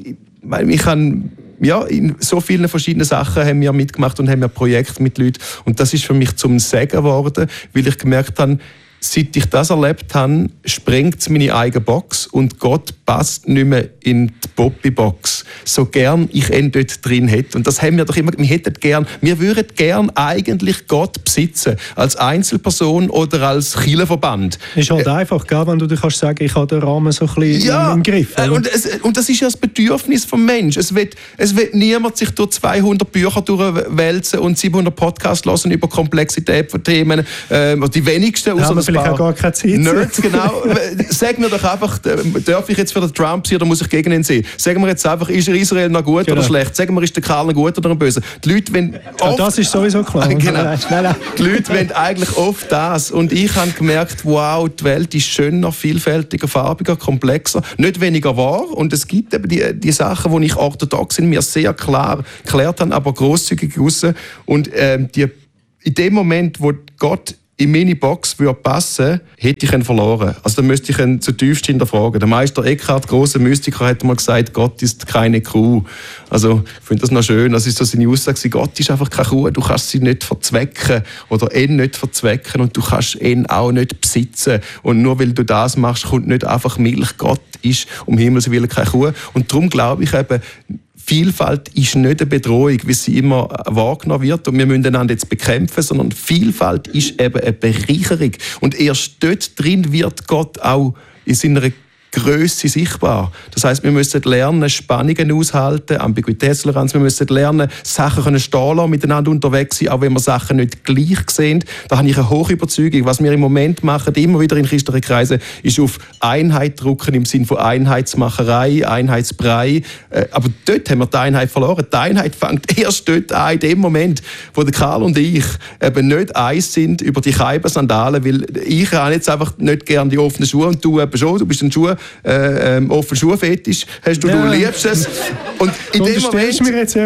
ich kann in so vielen verschiedenen Sachen haben wir mitgemacht und haben wir Projekte mit Leuten. Und das ist für mich zum Segen geworden, weil ich gemerkt habe, seit ich das erlebt habe, sprengt es meine eigene Box und Gott passt nicht mehr in die Poppy-Box. So gern ich ihn dort drin hätte. Und das haben wir doch immer, wir würden gern eigentlich Gott besitzen. Als Einzelperson oder als Kirchenverband. Ist halt einfach, gell, wenn du dir kannst sagen, ich habe den Rahmen so ein bisschen im Griff. Und das ist ja das Bedürfnis des Menschen. Es wird niemand sich durch 200 Bücher durchwälzen und 700 Podcasts hören über Komplexität von Themen. Die wenigsten, außer vielleicht auch gar keine Zeit. Nerds, genau. Sag mir doch einfach, darf ich jetzt für den Trump sein oder muss ich gegen ihn sehen? Sagen wir jetzt einfach, ist Israel noch gut oder schlecht? Sagen wir, ist der Karl noch gut oder noch böse? Die Leute das ist sowieso klar. Genau. Nein. Die Leute wollen eigentlich oft das. Und ich habe gemerkt, wow, die Welt ist schöner, vielfältiger, farbiger, komplexer, nicht weniger wahr. Und es gibt eben die Sachen, die ich orthodox in mir sehr klar geklärt habe, aber grosszügig raus. Und in dem Moment, wo Gott in meine Box würde passen, hätte ich ihn verloren. Also dann müsste ich ihn zutiefst hinterfragen. Der Meister Eckhart, grosser Mystiker, hat mal gesagt, Gott ist keine Kuh. Also ich finde das noch schön. Das ist so seine Aussage, Gott ist einfach keine Kuh. Du kannst sie nicht verzwecken oder ihn nicht verzwecken und du kannst ihn auch nicht besitzen. Und nur weil du das machst, kommt nicht einfach Milch. Gott ist um Himmels Willen keine Kuh. Und darum glaube ich eben, Vielfalt ist nicht eine Bedrohung, wie sie immer wahrgenommen wird und wir müssen einander jetzt bekämpfen, sondern Vielfalt ist eben eine Bereicherung. Und erst dort drin wird Gott auch in seiner Grösse sichtbar. Das heisst, wir müssen lernen, Spannungen aushalten, Ambiguitätstoleranz, wir müssen lernen, Sachen können stehen lassen, miteinander unterwegs sein, auch wenn wir Sachen nicht gleich sehen. Da habe ich eine hohe Überzeugung. Was wir im Moment machen, immer wieder in christlichen Kreisen, ist auf Einheit drucken im Sinne von Einheitsmacherei, Einheitsbrei. Aber dort haben wir die Einheit verloren. Die Einheit fängt erst dort an, in dem Moment, wo der Karl und ich eben nicht eins sind über die Keiben-Sandalen, weil ich habe jetzt einfach nicht gerne die offenen Schuhe und du eben schon, du bist ein Schuh offen Schuhfetisch hast du, du liebst es. Und in dem Moment, mir jetzt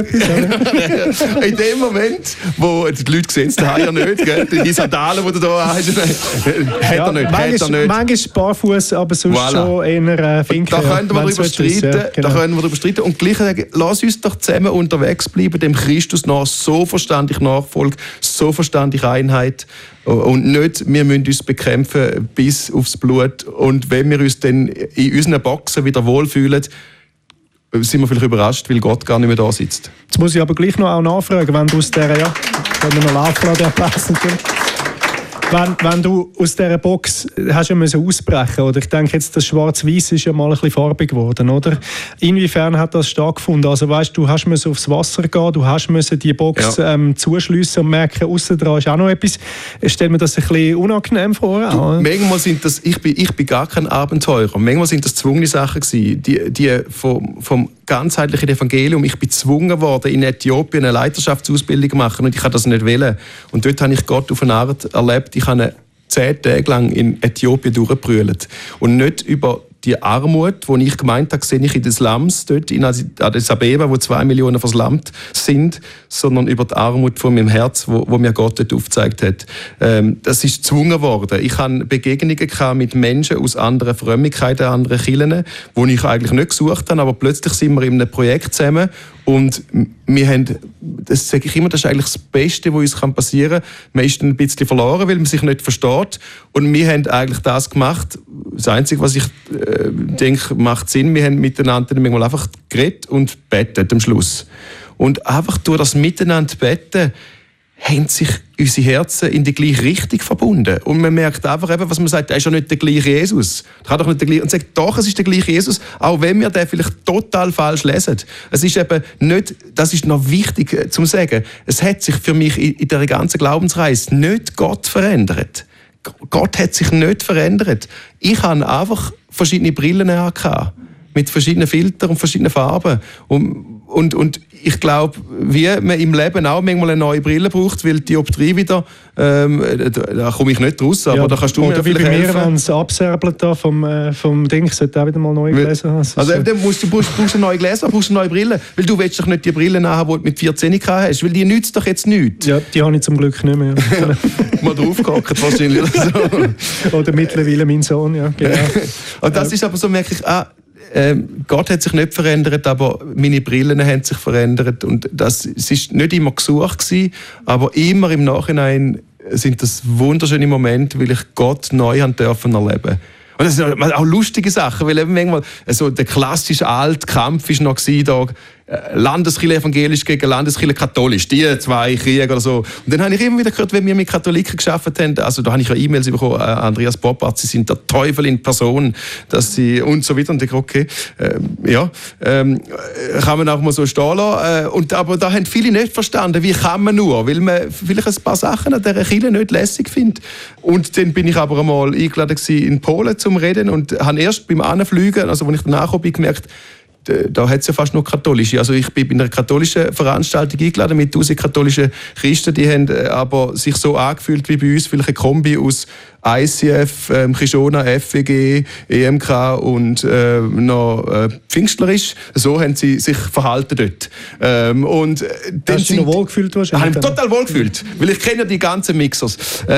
etwas, in dem Moment, wo die Leute sehen es ja nicht, gell? Die Sandalen, die du da hast, hat er nicht. Manchmal barfuß, aber sonst schon eher Finken. Da können wir darüber streiten. Und gleich sagen, lass uns doch zusammen unterwegs bleiben, dem Christus nach, so verstand ich Nachfolge, so verstand ich Einheit. Und nicht, wir müssen uns bekämpfen bis aufs Blut. Und wenn wir uns dann in unseren Boxen wieder wohlfühlen, sind wir vielleicht überrascht, weil Gott gar nicht mehr da sitzt. Jetzt muss ich aber gleich noch auch nachfragen, wenn du aus dieser, wenn wir noch laufen lassen, der Platz natürlich. Wenn du aus dieser Box hast ja müssen ausbrechen, oder? Ich denke jetzt, das Schwarz-Weiß ist ja mal ein bisschen farbig geworden, oder? Inwiefern hat das stattgefunden? Also weißt, du hast müssen aufs Wasser gehen, du hast müssen die Box zuschliessen und merken, aussen dran ist auch noch etwas. Stell mir das ein bisschen unangenehm vor. Manchmal sind das, ich bin gar kein Abenteurer. Manchmal sind das gezwungene Sachen gewesen. Die vom ganzheitlichen Evangelium. Ich bin gezwungen worden, in Äthiopien eine Leiterschaftsausbildung zu machen und ich habe das nicht wollen. Und dort habe ich Gott auf eine Art erlebt. Ich habe 10 Tage lang in Äthiopien durchgebrüllt. Und nicht über die Armut, die ich gemeint habe, sehe ich in den Slums dort in Addis Abeba, wo 2 Millionen verslammt sind, sondern über die Armut von meinem Herz, wo mir Gott dort aufgezeigt hat. Das ist gezwungen worden. Ich hatte Begegnungen mit Menschen aus anderen Frömmigkeiten, anderen Kirchen, die ich eigentlich nicht gesucht habe, aber plötzlich sind wir in einem Projekt zusammen und wir haben, das sage ich immer, das ist eigentlich das Beste, was uns passieren kann. Man ist ein bisschen verloren, weil man sich nicht versteht. Und wir haben eigentlich das gemacht. Das Einzige, was ich denke, macht Sinn. Wir haben miteinander manchmal einfach geredet und bettet am Schluss. Und einfach durch das Miteinander beten haben sich unsere Herzen in die gleiche Richtung verbunden. Und man merkt einfach, was man sagt, er ist ja nicht der gleiche Jesus. Er kann doch nicht der gleiche. Und sagt, doch, es ist der gleiche Jesus, auch wenn wir den vielleicht total falsch lesen. Es ist eben nicht, das ist noch wichtig zu sagen, es hat sich für mich in dieser ganzen Glaubensreise nicht Gott verändert. Gott hat sich nicht verändert. Ich habe einfach verschiedene Brillen angehabt, mit verschiedenen Filtern und verschiedenen Farben. Und ich glaube, wie man im Leben auch manchmal eine neue Brille braucht, weil die Dioptrie wieder, da komme ich nicht raus, aber da kannst du mir vielleicht helfen. Oder wie bei mir, wenn es absärbelt da vom Ding, ich sollte auch wieder mal neue Gläser haben. Also dann brauchst du neue Gläser, brauchst du neue Brille, weil du willst doch nicht die Brille haben, die du mit 14 hast, weil die nützt doch jetzt nichts. Ja, die habe ich zum Glück nicht mehr. Mal draufgehackt wahrscheinlich. Oder mittlerweile mein Sohn, ja, genau. Und das ist aber so, merke ich, Gott hat sich nicht verändert, aber meine Brillen haben sich verändert. Und es ist nicht immer gesucht gewesen, aber immer im Nachhinein sind das wunderschöne Momente, weil ich Gott neu erleben durfte. Und das sind auch lustige Sachen, weil eben manchmal so der klassische alte Kampf war noch da, Landeskirche evangelisch gegen Landeskirche katholisch, die zwei Kriege oder so. Und dann habe ich immer wieder gehört, wenn wir mit Katholiken gearbeitet haben, also da habe ich ja E-Mails bekommen, Andreas Poppart, sie sind der Teufel in Person, dass sie und so weiter. Und ich dachte, okay, kann man auch mal so stehen lassen. Aber da haben viele nicht verstanden, wie kann man nur, weil man vielleicht ein paar Sachen an dieser Kirche nicht lässig findet. Und dann bin ich aber einmal eingeladen in Polen zum Reden und habe erst beim Anfliegen, also als ich danach bin, gemerkt, da hat es ja fast nur katholische. Also ich bin bei einer katholischen Veranstaltung eingeladen mit 1000 katholischen Christen, die haben aber sich so angefühlt wie bei uns, vielleicht eine Kombi aus ICF, Kishona, FWG, EMK und noch pfingstlerisch. So haben sie sich verhalten dort. Und dann hast du dich noch wohlgefühlt? Ich habe mich total wohlgefühlt, weil ich kenne ja die ganzen Mixes.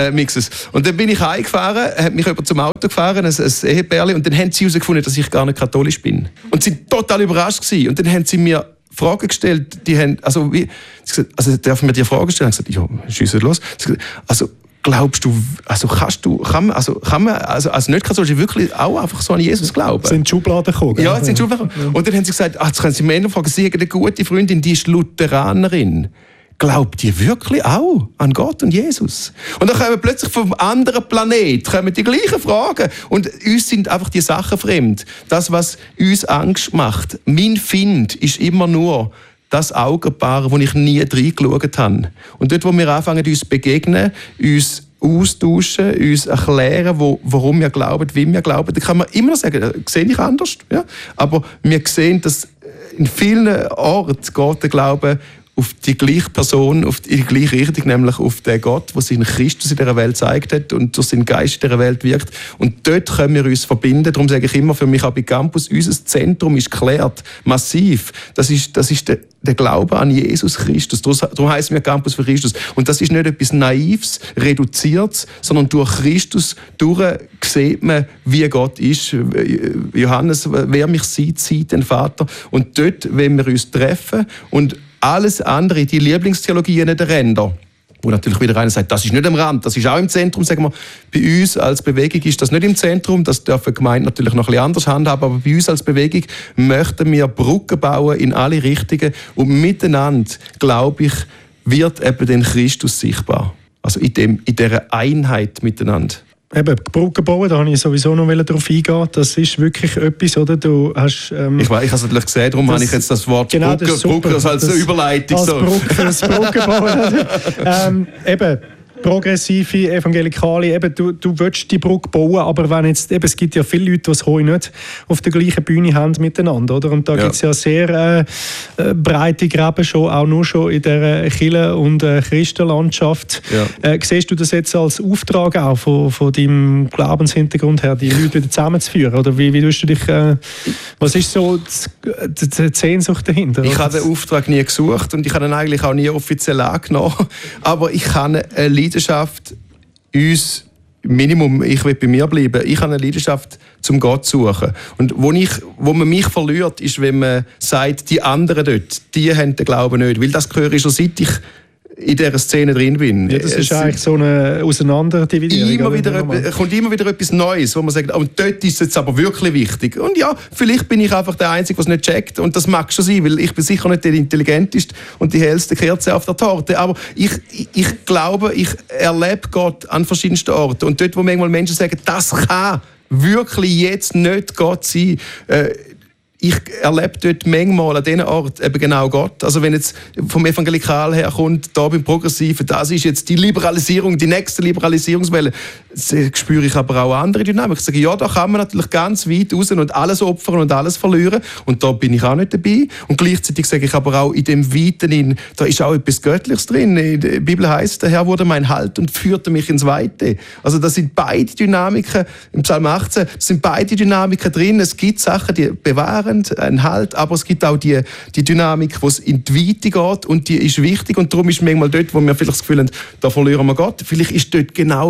Und dann bin ich heimgefahren, hat mich jemand zum Auto gefahren, ein Ehepärchen, und dann haben sie herausgefunden, dass ich gar nicht katholisch bin. Und sie waren total überrascht gewesen. Und dann haben sie mir Fragen gestellt, die haben, also dürfen wir dir Fragen stellen? Ich habe gesagt, ja, schiessen los. Also, glaubst du, kann man als Nicht-Katholisch wirklich auch einfach so an Jesus glauben? Sind die Schubladen gekommen? Ja, sind Schubladen gekommen. Und dann haben sie gesagt, jetzt können Sie Männer fragen, sie haben eine gute Freundin, die ist Lutheranerin. Glaubt ihr wirklich auch an Gott und Jesus? Und dann kommen plötzlich vom anderen Planeten die gleichen Fragen. Und uns sind einfach die Sachen fremd. Das, was uns Angst macht. Mein Find ist immer nur das Augenpaar, wo ich nie reingeschaut habe. Und dort, wo wir anfangen, uns begegnen, uns austauschen, uns erklären, warum wir glauben, wie wir glauben, dann kann man immer noch sagen, das sehe ich anders. Ja? Aber wir sehen, dass in vielen Orten geht der Glaube auf die gleiche Person, auf die gleiche Richtung, nämlich auf den Gott, der seinen Christus in dieser Welt gezeigt hat und durch seinen Geist in dieser Welt wirkt. Und dort können wir uns verbinden. Darum sage ich immer für mich auch bei Campus, unser Zentrum ist geklärt, massiv. Das ist der Glaube an Jesus Christus. Darum heisst mir Campus für Christus. Und das ist nicht etwas Naives, Reduziertes, sondern durch Christus sieht man, wie Gott ist. Johannes, wer mich sieht, sieht den Vater. Und dort, wenn wir uns treffen und alles andere, die Lieblingstheologien der Ränder, wo natürlich wieder einer sagt, das ist nicht am Rand, das ist auch im Zentrum, sagen wir, bei uns als Bewegung ist das nicht im Zentrum, das dürfen Gemeinden natürlich noch ein bisschen anders handhaben, aber bei uns als Bewegung möchten wir Brücken bauen in alle Richtungen und miteinander, glaube ich, wird eben den Christus sichtbar. Also in dieser Einheit miteinander. Eben, Brücken bauen, da wollte ich sowieso noch darauf eingehen. Das ist wirklich etwas, oder? Du hast, ich habe es natürlich gesehen, darum habe ich jetzt das Wort genau, Brücken als Überleitung. Als Brücken bauen. Eben, progressive, evangelikale, eben, du willst die Brücke bauen, aber wenn jetzt, eben, es gibt ja viele Leute, die es heute nicht auf der gleichen Bühne haben miteinander, oder? Und da gibt es ja sehr breite Gräben schon, auch nur schon in der Kirche- und Christenlandschaft. Ja. Siehst du das jetzt als Auftrag auch von deinem Glaubenshintergrund her, die Leute wieder zusammenzuführen? Oder wie tust du dich, was ist so die Sehnsucht dahinter? Ich habe den Auftrag nie gesucht und ich habe ihn eigentlich auch nie offiziell angenommen, aber ich habe eine Leidenschaft, uns Minimum, ich will bei mir bleiben, ich habe eine Leidenschaft, zum Gott zu suchen. Und wo man mich verliert, ist, wenn man sagt, die anderen dort, die haben den Glauben nicht. Weil das höre ich schon, seit ich in dieser Szene drin bin. Ja, das ist eigentlich so eine Auseinanderdividierung. Kommt immer wieder etwas Neues, wo man sagt, und dort ist es jetzt aber wirklich wichtig. Und ja, vielleicht bin ich einfach der Einzige, der es nicht checkt. Und das mag schon sein, weil ich bin sicher nicht der Intelligenteste und die hellste Kerze auf der Torte. Aber ich glaube, ich erlebe Gott an verschiedensten Orten. Und dort, wo manchmal Menschen sagen, das kann wirklich jetzt nicht Gott sein, ich erlebe dort manchmal an diesen Ort eben genau Gott. Also wenn jetzt vom Evangelikal her kommt, da beim Progressiven, das ist jetzt die Liberalisierung, die nächste Liberalisierungswelle, das spüre ich aber auch andere Dynamik. Ich sage, ja, da kann man natürlich ganz weit raus und alles opfern und alles verlieren. Und da bin ich auch nicht dabei. Und gleichzeitig sage ich aber auch, in dem Weiten, da ist auch etwas Göttliches drin. In der Bibel heisst, der Herr wurde mein Halt und führte mich ins Weite. Also das sind beide Dynamiken, im Psalm 18, das sind beide Dynamiken drin. Es gibt Sachen, die bewahren ein Halt, aber es gibt auch die Dynamik, wo es in die Weite geht und die ist wichtig und darum ist manchmal dort, wo wir vielleicht das Gefühl haben, da verlieren wir Gott, vielleicht ist dort genau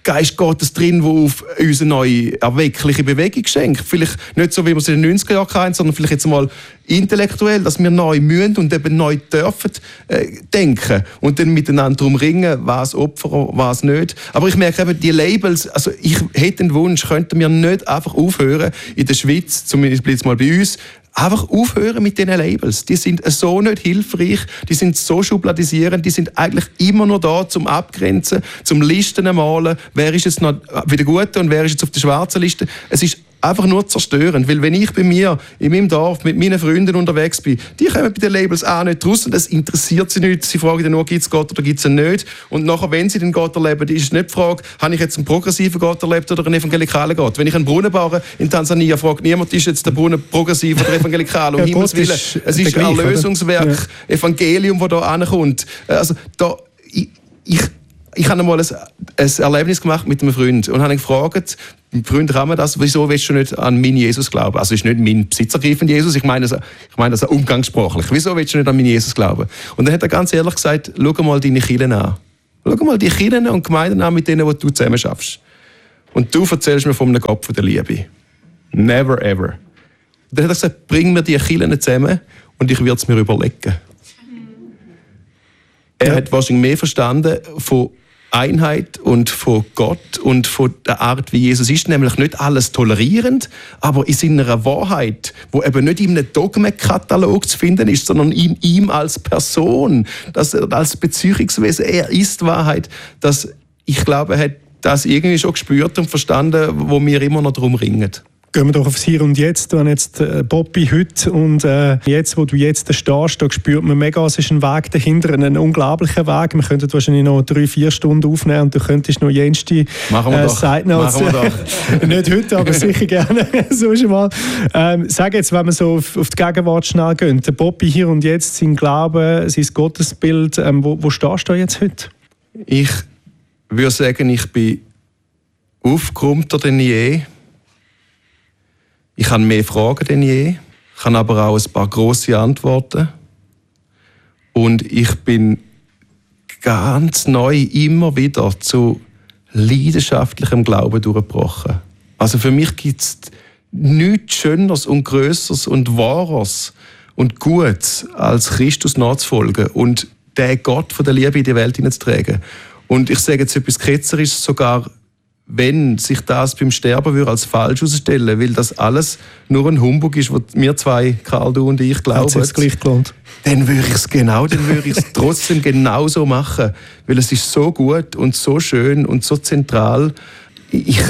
Geist Gottes drin, der auf uns eine neue, erweckliche Bewegung schenkt. Vielleicht nicht so, wie wir es in den 90er Jahren hatten, sondern vielleicht jetzt mal intellektuell, dass wir neu müssen und eben neu dürfen denken und dann miteinander darum ringen, was Opfer, was nicht. Aber ich merke eben, die Labels, also ich hätte den Wunsch, könnten wir nicht einfach aufhören, in der Schweiz, zumindest jetzt mal bei uns, einfach aufhören mit diesen Labels. Die sind so nicht hilfreich, die sind so schubladisierend, die sind eigentlich immer nur da zum Abgrenzen, zum Listen malen, wer ist jetzt noch wieder gut und wer ist jetzt auf der schwarzen Liste. Es ist einfach nur zerstörend, weil wenn ich bei mir in meinem Dorf mit meinen Freunden unterwegs bin, die kommen bei den Labels auch nicht raus und das interessiert sie nicht. Sie fragen dann nur, gibt es Gott oder gibt es ihn nicht? Und nachher, wenn sie den Gott erleben, ist es nicht die Frage, habe ich jetzt einen progressiven Gott erlebt oder einen evangelikalen Gott? Wenn ich einen Brunnen baue in Tansania, fragt niemand, ist jetzt der Brunnen progressiv oder evangelikal? Um Himmels Willen, es ist ein Erlösungswerk, Evangelium, das da ankommt. Also da, ich habe einmal ein Erlebnis gemacht mit einem Freund und habe ihn gefragt, Freund, kann man das, wieso willst du nicht an meinen Jesus glauben? Also ist nicht mein besitzergreifender Jesus, ich meine das umgangssprachlich. Wieso willst du nicht an meinen Jesus glauben? Und dann hat er ganz ehrlich gesagt, schau mal deine Kirchen an. Schau mal die Kirchen und Gemeinden an, mit denen du zusammen schaffst. Und du erzählst mir von einem Gott von der Liebe. Never ever. Und dann hat er gesagt, bring mir die Kirchen zusammen und ich würde es mir überlegen. Er hat wahrscheinlich mehr verstanden von Einheit und von Gott und von der Art, wie Jesus ist, nämlich nicht alles tolerierend, aber in seiner Wahrheit, wo eben nicht in einem Dogmenkatalog zu finden ist, sondern in ihm als Person, dass er als Beziehungswesen, er ist Wahrheit, dass ich glaube, er hat das irgendwie schon gespürt und verstanden, wo wir immer noch darum ringen. Gehen wir doch aufs Hier und Jetzt. Du hast jetzt Poppy heute und jetzt, wo du jetzt stehst, da spürt man mega, es ist ein Weg dahinter, ein unglaublicher Weg. Wir könnten wahrscheinlich noch 3-4 Stunden aufnehmen und du könntest noch jenste Machen wir doch. Nicht heute, aber sicher gerne. So schon mal. Sag jetzt, wenn wir so auf die Gegenwart schnell gehen, der Poppy Hier und Jetzt, sein Glauben, sein Gottesbild, wo stehst du jetzt heute? Ich würde sagen, ich bin aufgeräumter denn je. Ich habe mehr Fragen denn je, ich habe aber auch ein paar grosse Antworten. Und ich bin ganz neu immer wieder zu leidenschaftlichem Glauben durchgebrochen. Also für mich gibt es nichts Schöneres und Grösseres und Wahres und Gutes, als Christus nachzufolgen und den Gott von der Liebe in die Welt hineinzutragen. Und ich sage jetzt etwas Ketzerisches, sogar wenn sich das beim Sterben würde als falsch herausstellen, weil das alles nur ein Humbug ist, wo wir zwei, Karl, du und ich, glauben, dann würde ich es trotzdem genauso machen, weil es ist so gut und so schön und so zentral. Ich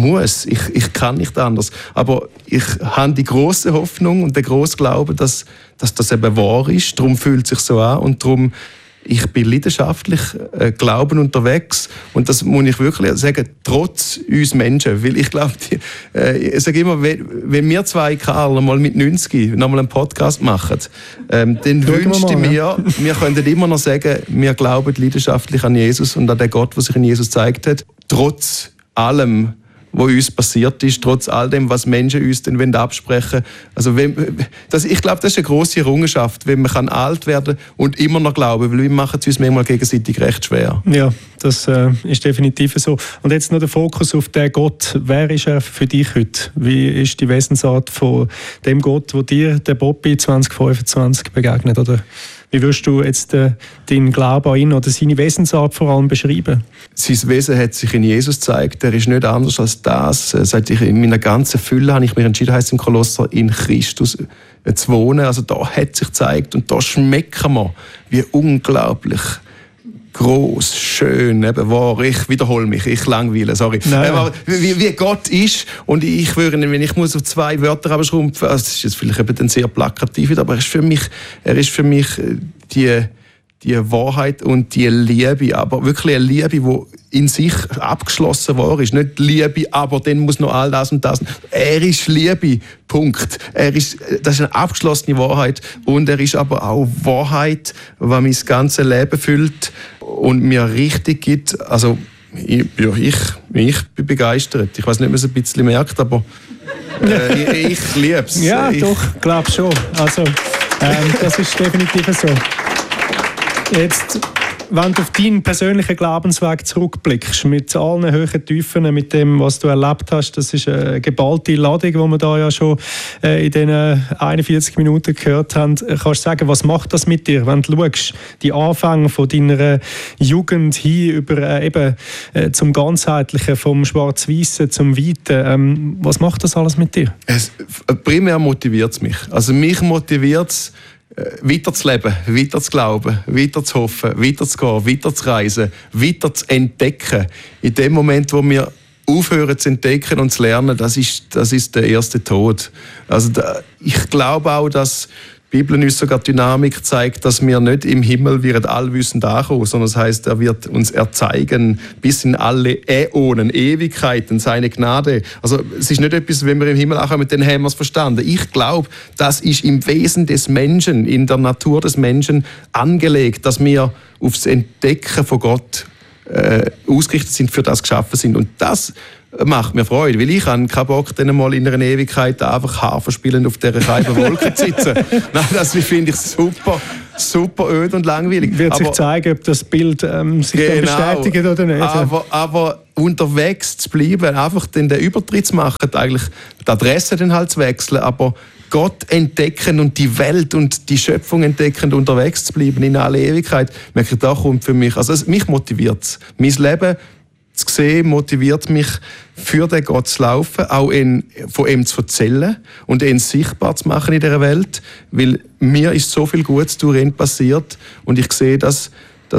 kann nicht anders. Aber ich habe die grosse Hoffnung und den grossen Glauben, dass das eben wahr ist. Darum fühlt es sich so an und darum ich bin leidenschaftlich Glauben unterwegs und das muss ich wirklich sagen, trotz uns Menschen, weil ich glaube, ich sage immer, wenn wir zwei, Karl, mal mit 90 nochmal einen Podcast machen, dann wünschte ich mir, wir könnten immer noch sagen, wir glauben leidenschaftlich an Jesus und an den Gott, der sich in Jesus gezeigt hat, trotz allem, was uns passiert ist, trotz all dem, was Menschen uns dann absprechen wollen. Also ich glaube, das ist eine grosse Errungenschaft, wenn man alt werden und immer noch glauben, weil wir machen es uns manchmal gegenseitig recht schwer. Ja, das ist definitiv so. Und jetzt noch der Fokus auf den Gott. Wer ist er für dich heute? Wie ist die Wesensart von dem Gott, wo dir der Poppy 2025 begegnet? Oder wie würdest du jetzt deinen Glauben an ihn oder seine Wesensart vor allem beschreiben? Sein Wesen hat sich in Jesus gezeigt. Er ist nicht anders als das. Seit ich in meiner ganzen Fülle habe ich mich entschieden, heisst im Kolosser, in Christus zu wohnen. Also da hat sich gezeigt und da schmecken wir, wie unglaublich gross, schön, eben wahr. Ich wiederhole mich, ich langweile, sorry. Wie Gott ist und ich würde, wenn ich muss auf 2 Wörter abschrumpfen, also das ist jetzt vielleicht eben sehr plakativ, aber er ist für mich die Wahrheit und die Liebe, aber wirklich eine Liebe, die in sich abgeschlossen war, ist nicht Liebe, aber dann muss noch all das und das. Er ist Liebe, Punkt. Das ist eine abgeschlossene Wahrheit und er ist aber auch Wahrheit, die mein ganzes Leben füllt und mir richtig gibt. Also ich bin begeistert. Ich weiß nicht, ob man es ein bisschen merkt, aber ich liebe es. Ja, doch, glaube schon. Also das ist definitiv so. Jetzt Wenn du auf deinen persönlichen Glaubensweg zurückblickst, mit allen hohen Tiefen, mit dem, was du erlebt hast, das ist eine geballte Ladung, die wir da ja schon in diesen 41 Minuten gehört haben. Kannst du sagen, was macht das mit dir, wenn du schaust, die Anfänge von deiner Jugend hin über zum Ganzheitlichen, vom Schwarz-Weißen zum Weiten. Was macht das alles mit dir? Primär motiviert es mich. Also mich motiviert es, weiter zu leben, weiter zu glauben, weiter zu hoffen, weiter zu gehen, weiter zu reisen, weiter zu entdecken. In dem Moment, wo wir aufhören zu entdecken und zu lernen, das ist der erste Tod. Also ich glaube auch, dass die Bibel uns sogar Dynamik zeigt, dass wir nicht im Himmel allwissend ankommen, sondern das heisst, er wird uns erzeigen bis in alle Äonen, Ewigkeiten, seine Gnade. Also es ist nicht etwas, wenn wir im Himmel ankommen, dann haben wir es verstanden. Ich glaube, das ist im Wesen des Menschen, in der Natur des Menschen angelegt, dass wir aufs Entdecken von Gott ausgerichtet sind, für das geschaffen sind. Und das macht mir Freude, weil ich habe keinen Bock, dann mal in einer Ewigkeit einfach Harfe spielend auf dieser kalten Wolke zu sitzen. Nein, das finde ich super öd und langweilig. Wird sich zeigen, ob das Bild sich dann bestätigt oder nicht. Aber unterwegs zu bleiben, einfach den Übertritt zu machen, eigentlich die Adresse dann halt zu wechseln, aber Gott entdecken und die Welt und die Schöpfung entdecken, unterwegs zu bleiben in alle Ewigkeit, merke ich, da kommt für mich, also mich motiviert es. Mein Leben zu sehen, motiviert mich, für den Gott zu laufen, auch von ihm zu erzählen und ihn sichtbar zu machen in dieser Welt, weil mir ist so viel Gutes durch ihn passiert und ich sehe, dass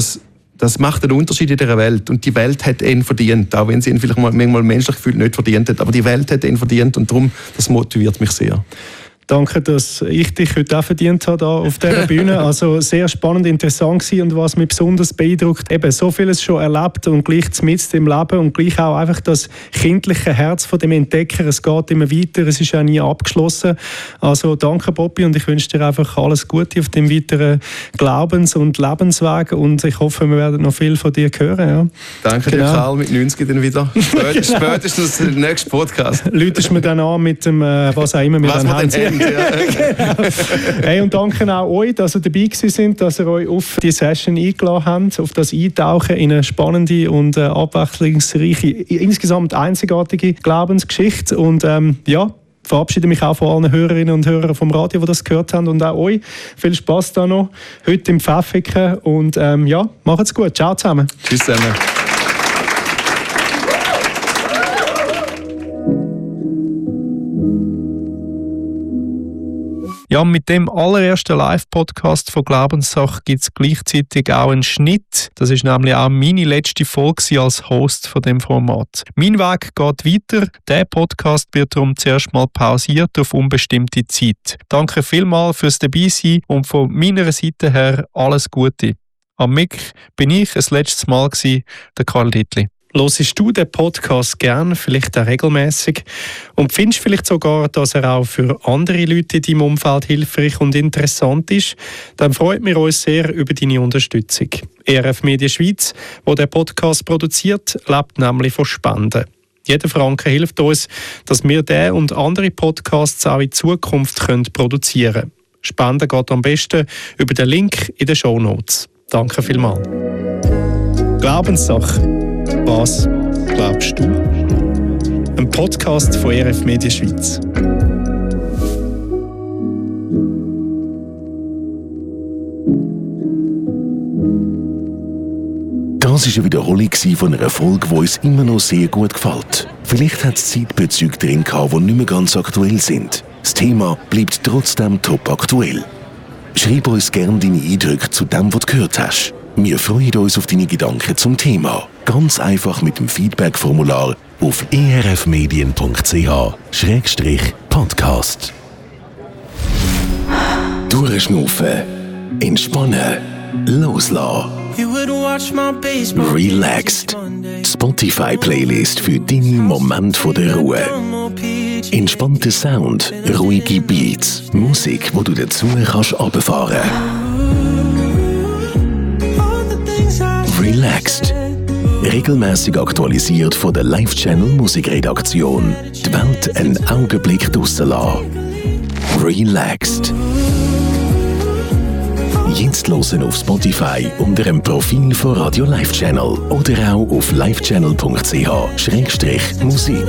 das macht einen Unterschied in dieser Welt und die Welt hat ihn verdient, auch wenn sie ihn vielleicht manchmal menschlich gefühlt nicht verdient hat, aber die Welt hat ihn verdient und darum, das motiviert mich sehr. Danke, dass ich dich heute auch verdient habe hier auf dieser Bühne. Also sehr spannend, interessant gewesen und was mich besonders beeindruckt, eben so vieles schon erlebt und gleich mitten im Leben und gleich auch einfach das kindliche Herz von dem Entdecker. Es geht immer weiter, es ist auch nie abgeschlossen. Also danke, Bobby, und ich wünsche dir einfach alles Gute auf dem weiteren Glaubens- und Lebensweg und ich hoffe, wir werden noch viel von dir hören. Ja. Danke dir, Karl, mit 90 dann wieder. Spätestens der nächste Podcast. Läutest mir dann an mit dem, was auch immer wir dann haben. Genau. Hey, und danke auch euch, dass ihr dabei gewesen seid, dass ihr euch auf die Session eingeladen habt, auf das Eintauchen in eine spannende und abwechslungsreiche, insgesamt einzigartige Glaubensgeschichte. Und verabschiede mich auch von allen Hörerinnen und Hörern vom Radio, die das gehört haben, und auch euch. Viel Spass da noch heute im Pfäffiken und macht's gut. Ciao zusammen. Tschüss zusammen. Ja, mit dem allerersten Live-Podcast von Glaubenssache gibt es gleichzeitig auch einen Schnitt. Das ist nämlich auch meine letzte Folge als Host von dem Format. Mein Weg geht weiter. Der Podcast wird darum zuerst mal pausiert auf unbestimmte Zeit. Danke vielmals fürs Dabeisein und von meiner Seite her alles Gute. Am Mic bin ich das letzte Mal der Karl Dittli. Hörst du den Podcast gern, vielleicht auch regelmäßig, und findest vielleicht sogar, dass er auch für andere Leute in deinem Umfeld hilfreich und interessant ist, dann freut wir uns sehr über deine Unterstützung. ERF Media Schweiz, wo der Podcast produziert, lebt nämlich von Spenden. Jeder Franken hilft uns, dass wir diesen und andere Podcasts auch in Zukunft produzieren können. Spenden geht am besten über den Link in den Shownotes. Danke vielmals. Glaubenssache. Was glaubst du? Ein Podcast von ERF Media Schweiz. Das war eine Wiederholung von einer Folge, die uns immer noch sehr gut gefällt. Vielleicht hat es Zeitbezüge drin gehabt, die nicht mehr ganz aktuell sind. Das Thema bleibt trotzdem top aktuell. Schreib uns gerne deine Eindrücke zu dem, was du gehört hast. Wir freuen uns auf deine Gedanken zum Thema. Ganz einfach mit dem Feedback-Formular auf erfmedien.ch/podcast. Durchschnaufen, entspannen, loslassen. Relaxed. Spotify-Playlist für deine Momente der Ruhe. Entspannter Sound, ruhige Beats, Musik, wo du dazu kannst runterfahren. Relaxed. Regelmäßig aktualisiert von der Live-Channel Musikredaktion. Die Welt einen Augenblick draussen lassen. Relaxed. Jetzt hören auf Spotify unter dem Profil von Radio Live Channel oder auch auf livechannel.ch/Musik.